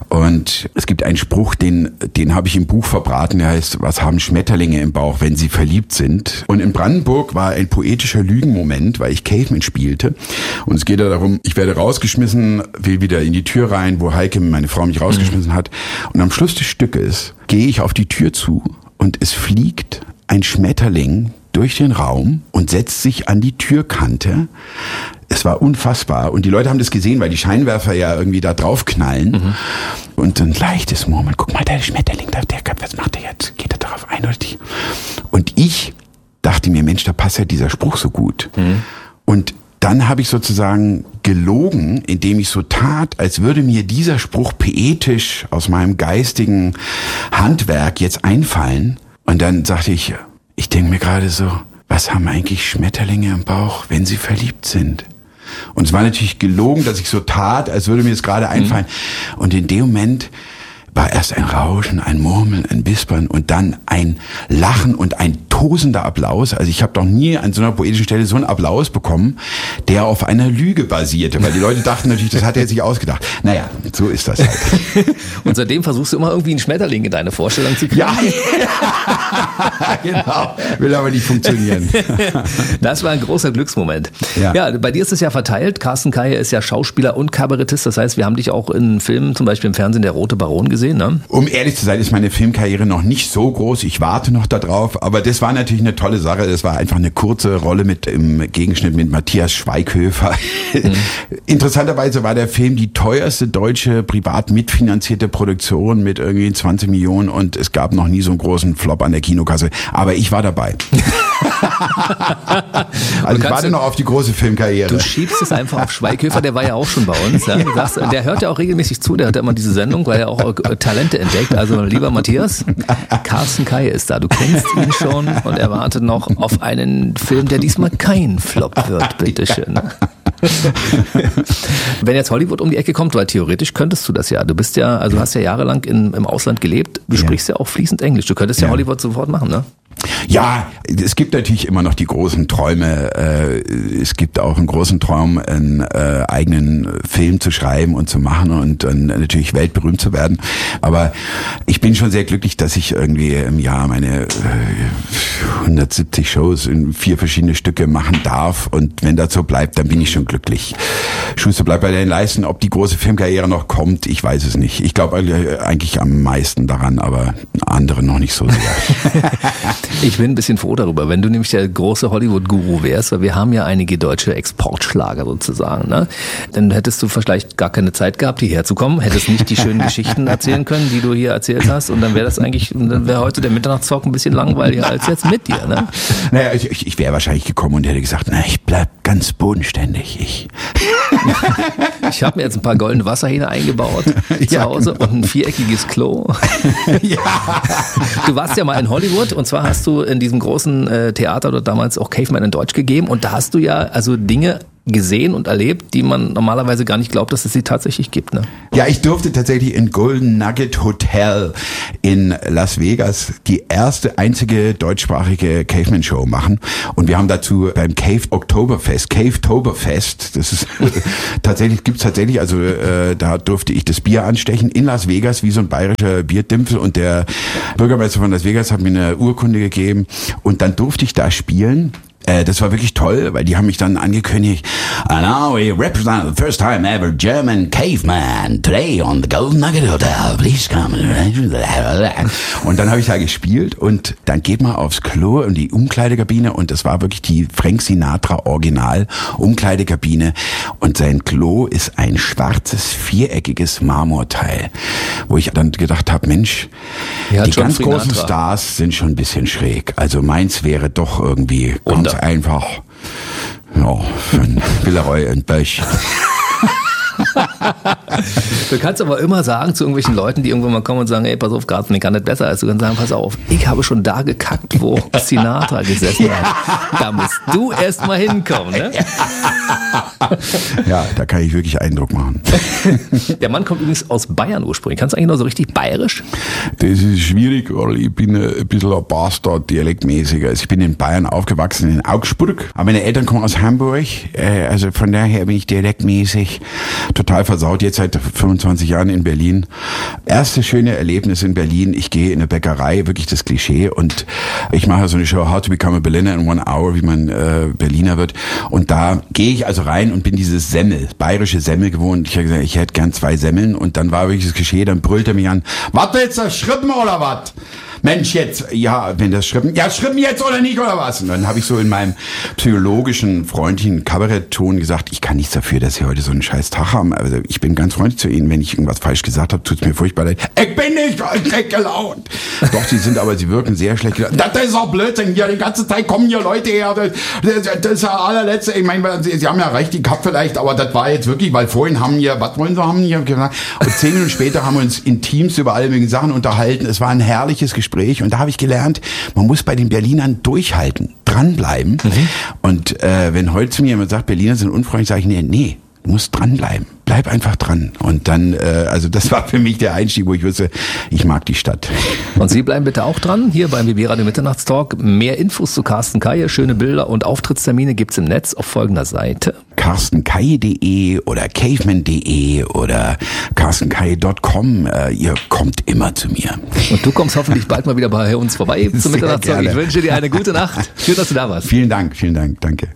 Und es gibt einen Spruch, den, den habe ich im Buch verbraten. Der heißt, was haben Schmetterlinge im Bauch, wenn sie verliebt sind? Und in Brandenburg war ein poetischer Lügenmoment, weil ich Caveman spielte. Und es geht ja darum, ich werde rausgeschmissen, will wieder in die Tür rein, wo Heike, meine Frau, mich rausgeschmissen hat. Und am Schluss des Stückes gehe ich auf die Tür zu und es fliegt ein Schmetterling durch den Raum und setzt sich an die Türkante. Es war unfassbar. Und die Leute haben das gesehen, weil die Scheinwerfer ja irgendwie da drauf knallen. Mhm. Und ein leichtes Murmeln. Guck mal, der Schmetterling, der, der, was macht er jetzt? Geht er darauf ein oder nicht? Und ich dachte mir, Mensch, da passt ja dieser Spruch so gut. Mhm. Und dann habe ich sozusagen gelogen, indem ich so tat, als würde mir dieser Spruch poetisch aus meinem geistigen Handwerk jetzt einfallen. Und dann sagte ich, ich denke mir gerade so, was haben eigentlich Schmetterlinge im Bauch, wenn sie verliebt sind? Und es war natürlich gelogen, dass ich so tat, als würde mir das gerade einfallen. Mhm. Und in dem Moment war erst ein Rauschen, ein Murmeln, ein Wispern und dann ein Lachen und ein tosender Applaus. Also ich habe doch nie an so einer poetischen Stelle so einen Applaus bekommen, der auf einer Lüge basierte, weil die Leute dachten natürlich, das hat er sich ausgedacht. Naja, so ist das halt. Und seitdem versuchst du immer irgendwie einen Schmetterling in deine Vorstellung zu kriegen. Ja, genau. Will aber nicht funktionieren. Das war ein großer Glücksmoment. Ja. Ja, bei dir ist es ja verteilt. Carsten Kaye ist ja Schauspieler und Kabarettist. Das heißt, wir haben dich auch in Filmen, zum Beispiel im Fernsehen, Der Rote Baron gesehen, ne? Um ehrlich zu sein, ist meine Filmkarriere noch nicht so groß. Ich warte noch darauf. Aber das war natürlich eine tolle Sache. Das war einfach eine kurze Rolle mit im Gegenschnitt mit Matthias Schweighöfer. Mhm. Interessanterweise war der Film die teuerste deutsche privat mitfinanzierte Produktion mit irgendwie zwanzig Millionen und es gab noch nie so einen großen Flop an der Kinokasse. Aber ich war dabei. Also ich warte noch auf die große Filmkarriere. Du schiebst es einfach auf Schweighöfer, der war ja auch schon bei uns. Ja? Du sagst, der hört ja auch regelmäßig zu, der hat ja immer diese Sendung, weil er auch Talente entdeckt. Also lieber Matthias, Carsten Kaye ist da. Du kennst ihn schon und er wartet noch auf einen Film, der diesmal kein Flop wird, bitteschön. Wenn jetzt Hollywood um die Ecke kommt, weil theoretisch könntest du das ja. Du bist ja, also hast ja jahrelang in, im Ausland gelebt. Du ja. sprichst ja auch fließend Englisch. Du könntest ja, ja Hollywood sofort machen, ne? Ja, es gibt natürlich immer noch die großen Träume. Es gibt auch einen großen Traum, einen eigenen Film zu schreiben und zu machen und dann natürlich weltberühmt zu werden. Aber ich bin schon sehr glücklich, dass ich irgendwie im Jahr meine hundertsiebzig Shows in vier verschiedene Stücke machen darf. Und wenn das so bleibt, dann bin ich schon glücklich. Schuster bleibt bei den Leisten. Ob die große Filmkarriere noch kommt, ich weiß es nicht. Ich glaube eigentlich am meisten daran, aber andere noch nicht so sehr. Ich bin ein bisschen froh darüber, wenn du nämlich der große Hollywood-Guru wärst, weil wir haben ja einige deutsche Exportschlager sozusagen, ne? Dann hättest du vielleicht gar keine Zeit gehabt, hierher zu kommen, hättest nicht die schönen Geschichten erzählen können, die du hier erzählt hast, und dann wäre das eigentlich, dann wäre heute der Mitternachtstalk ein bisschen langweiliger als jetzt mit dir, ne? Naja, ich, ich wäre wahrscheinlich gekommen und hätte gesagt, na, ich bleib ganz bodenständig, ich. Ich habe mir jetzt ein paar goldene Wasserhähne eingebaut zu Ja, Hause genau. und ein viereckiges Klo. Ja. Du warst ja mal in Hollywood und zwar hast du in diesem großen äh, Theater dort damals auch Caveman in Deutsch gegeben und da hast du ja also Dinge gesehen und erlebt, die man normalerweise gar nicht glaubt, dass es sie tatsächlich gibt, ne? Ja, ich durfte tatsächlich in Golden Nugget Hotel in Las Vegas die erste, einzige deutschsprachige Caveman-Show machen. Und wir haben dazu beim Cave Oktoberfest, Cave-Toberfest, das ist tatsächlich, gibt's tatsächlich, also äh, da durfte ich das Bier anstechen in Las Vegas, wie so ein bayerischer Bierdimpfel. Und der Bürgermeister von Las Vegas hat mir eine Urkunde gegeben und dann durfte ich da spielen. Das war wirklich toll, weil die haben mich dann angekündigt. And now we represent the first time ever German Caveman today on the Golden Nugget Hotel. Please come. Und dann habe ich da gespielt und dann geht man aufs Klo in die Umkleidekabine und das war wirklich die Frank Sinatra Original Umkleidekabine und sein Klo ist ein schwarzes viereckiges Marmorteil, wo ich dann gedacht habe, Mensch, Ja, die John ganz Sinatra. großen Stars sind schon ein bisschen schräg. Also meins wäre doch irgendwie ganz einfach, ja, für einen Villeroy und Bösch. Du kannst aber immer sagen zu irgendwelchen Leuten, die irgendwann mal kommen und sagen, ey, pass auf, Carsten, ich kann nicht besser als du. Kannst sagen, pass auf, ich habe schon da gekackt, wo Sinatra gesessen hat. Da musst du erst mal hinkommen, ne? Ja, da kann ich wirklich Eindruck machen. Der Mann kommt übrigens aus Bayern ursprünglich. Kannst du eigentlich noch so richtig bayerisch? Das ist schwierig, weil ich bin ein bisschen ein Bastard dialektmäßiger. Also ich bin in Bayern aufgewachsen, in Augsburg. Aber meine Eltern kommen aus Hamburg. Also von daher bin ich dialektmäßig total versaut. Jetzt seit fünfundzwanzig Jahren in Berlin. Erste schöne Erlebnis in Berlin. Ich gehe in eine Bäckerei, wirklich das Klischee. Und ich mache so eine Show, How to Become a Berliner in One Hour, wie man äh, Berliner wird. Und da gehe ich also rein und bin dieses Semmel, bayerische Semmel gewohnt. Ich habe gesagt, ich hätte gern zwei Semmeln. Und dann war wirklich das Klischee, dann brüllt er mich an, was willst du, Schrippen oder was? Mensch, jetzt, ja, wenn das Schrippen, ja, Schrippen jetzt oder nicht oder was? Und dann habe ich so in meinem psychologischen, freundlichen Kabarettton gesagt, ich kann nichts dafür, dass Sie heute so einen scheiß Tag haben. Also ich bin ganz freundlich zu Ihnen. Wenn ich irgendwas falsch gesagt habe, tut's mir furchtbar leid. Ich bin nicht schlecht gelaunt. Doch, Sie sind aber, Sie wirken sehr schlecht gelaunt. Das ist auch Blödsinn. Hier, die ganze Zeit kommen hier Leute her. Das, das, das ist der allerletzte. Ich meine, Sie, Sie haben ja recht, die Cup vielleicht, aber das war jetzt wirklich, weil vorhin haben hier, was wollen Sie haben hier gesagt? Und zehn Minuten später haben wir uns in Teams über alle möglichen Sachen unterhalten. Es war ein herrliches Gespräch. Und da habe ich gelernt, man muss bei den Berlinern durchhalten, dranbleiben. Mhm. Und äh, wenn heute zu mir jemand sagt, Berliner sind unfreundlich, sage ich, nee, nee, du musst dranbleiben. Bleib einfach dran. Und dann, äh, also das war für mich der Einstieg, wo ich wusste, ich mag die Stadt. Und Sie bleiben bitte auch dran, hier beim B B Radio Mitternachtstalk. Mehr Infos zu Carsten Kaye, schöne Bilder und Auftrittstermine gibt's im Netz auf folgender Seite. carsten kaye punkt de oder caveman punkt de oder carsten kaye punkt com. Äh, ihr kommt immer zu mir. Und du kommst hoffentlich bald mal wieder bei uns vorbei zum Mitternachtstalk. Ich wünsche dir eine gute Nacht. Schön, dass du da warst. Vielen Dank, vielen Dank, danke.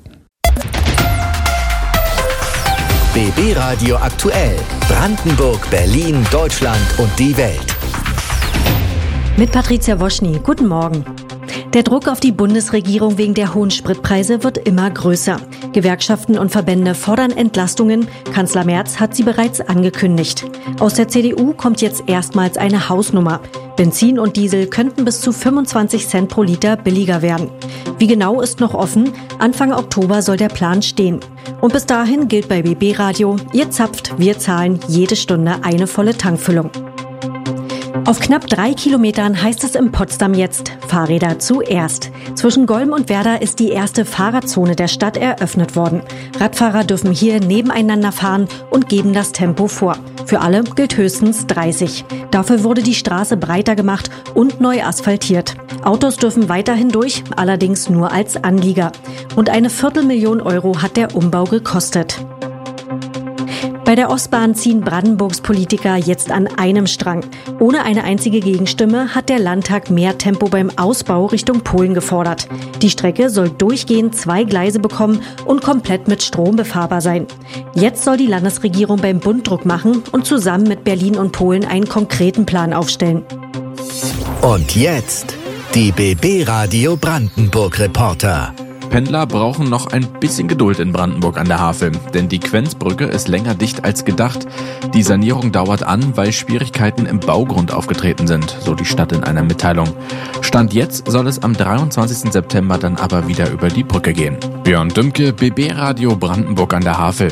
B B Radio aktuell. Brandenburg, Berlin, Deutschland und die Welt. Mit Patricia Woschny. Guten Morgen. Der Druck auf die Bundesregierung wegen der hohen Spritpreise wird immer größer. Gewerkschaften und Verbände fordern Entlastungen. Kanzler Merz hat sie bereits angekündigt. Aus der C D U kommt jetzt erstmals eine Hausnummer. Benzin und Diesel könnten bis zu fünfundzwanzig Cent pro Liter billiger werden. Wie genau ist noch offen. Anfang Oktober soll der Plan stehen. Und bis dahin gilt bei B B Radio, ihr zapft, wir zahlen jede Stunde eine volle Tankfüllung. Auf knapp drei Kilometern heißt es in Potsdam jetzt Fahrräder zuerst. Zwischen Golm und Werder ist die erste Fahrradzone der Stadt eröffnet worden. Radfahrer dürfen hier nebeneinander fahren und geben das Tempo vor. Für alle gilt höchstens dreißig. Dafür wurde die Straße breiter gemacht und neu asphaltiert. Autos dürfen weiterhin durch, allerdings nur als Anlieger. Und eine Viertelmillion Euro hat der Umbau gekostet. Bei der Ostbahn ziehen Brandenburgs Politiker jetzt an einem Strang. Ohne eine einzige Gegenstimme hat der Landtag mehr Tempo beim Ausbau Richtung Polen gefordert. Die Strecke soll durchgehend zwei Gleise bekommen und komplett mit Strom befahrbar sein. Jetzt soll die Landesregierung beim Bund Druck machen und zusammen mit Berlin und Polen einen konkreten Plan aufstellen. Und jetzt die B B Radio Brandenburg Reporter. Pendler brauchen noch ein bisschen Geduld in Brandenburg an der Havel, denn die Quenzbrücke ist länger dicht als gedacht. Die Sanierung dauert an, weil Schwierigkeiten im Baugrund aufgetreten sind, so die Stadt in einer Mitteilung. Stand jetzt soll es am dreiundzwanzigsten September dann aber wieder über die Brücke gehen. Björn Dümke, B B Radio Brandenburg an der Havel.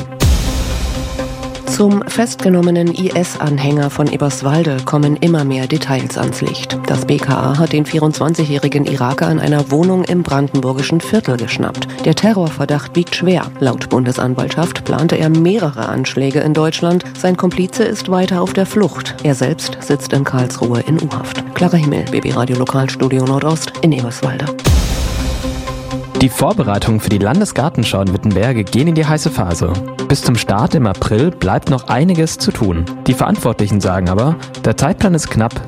Zum festgenommenen I S-Anhänger von Eberswalde kommen immer mehr Details ans Licht. Das B K A hat den vierundzwanzigjährigen Iraker in einer Wohnung im brandenburgischen Viertel geschnappt. Der Terrorverdacht wiegt schwer. Laut Bundesanwaltschaft plante er mehrere Anschläge in Deutschland. Sein Komplize ist weiter auf der Flucht. Er selbst sitzt in Karlsruhe in U-Haft. Clara Himmel, B B Radio Lokalstudio Nordost in Eberswalde. Die Vorbereitungen für die Landesgartenschau in Wittenberge gehen in die heiße Phase. Bis zum Start im April bleibt noch einiges zu tun. Die Verantwortlichen sagen aber, der Zeitplan ist knapp,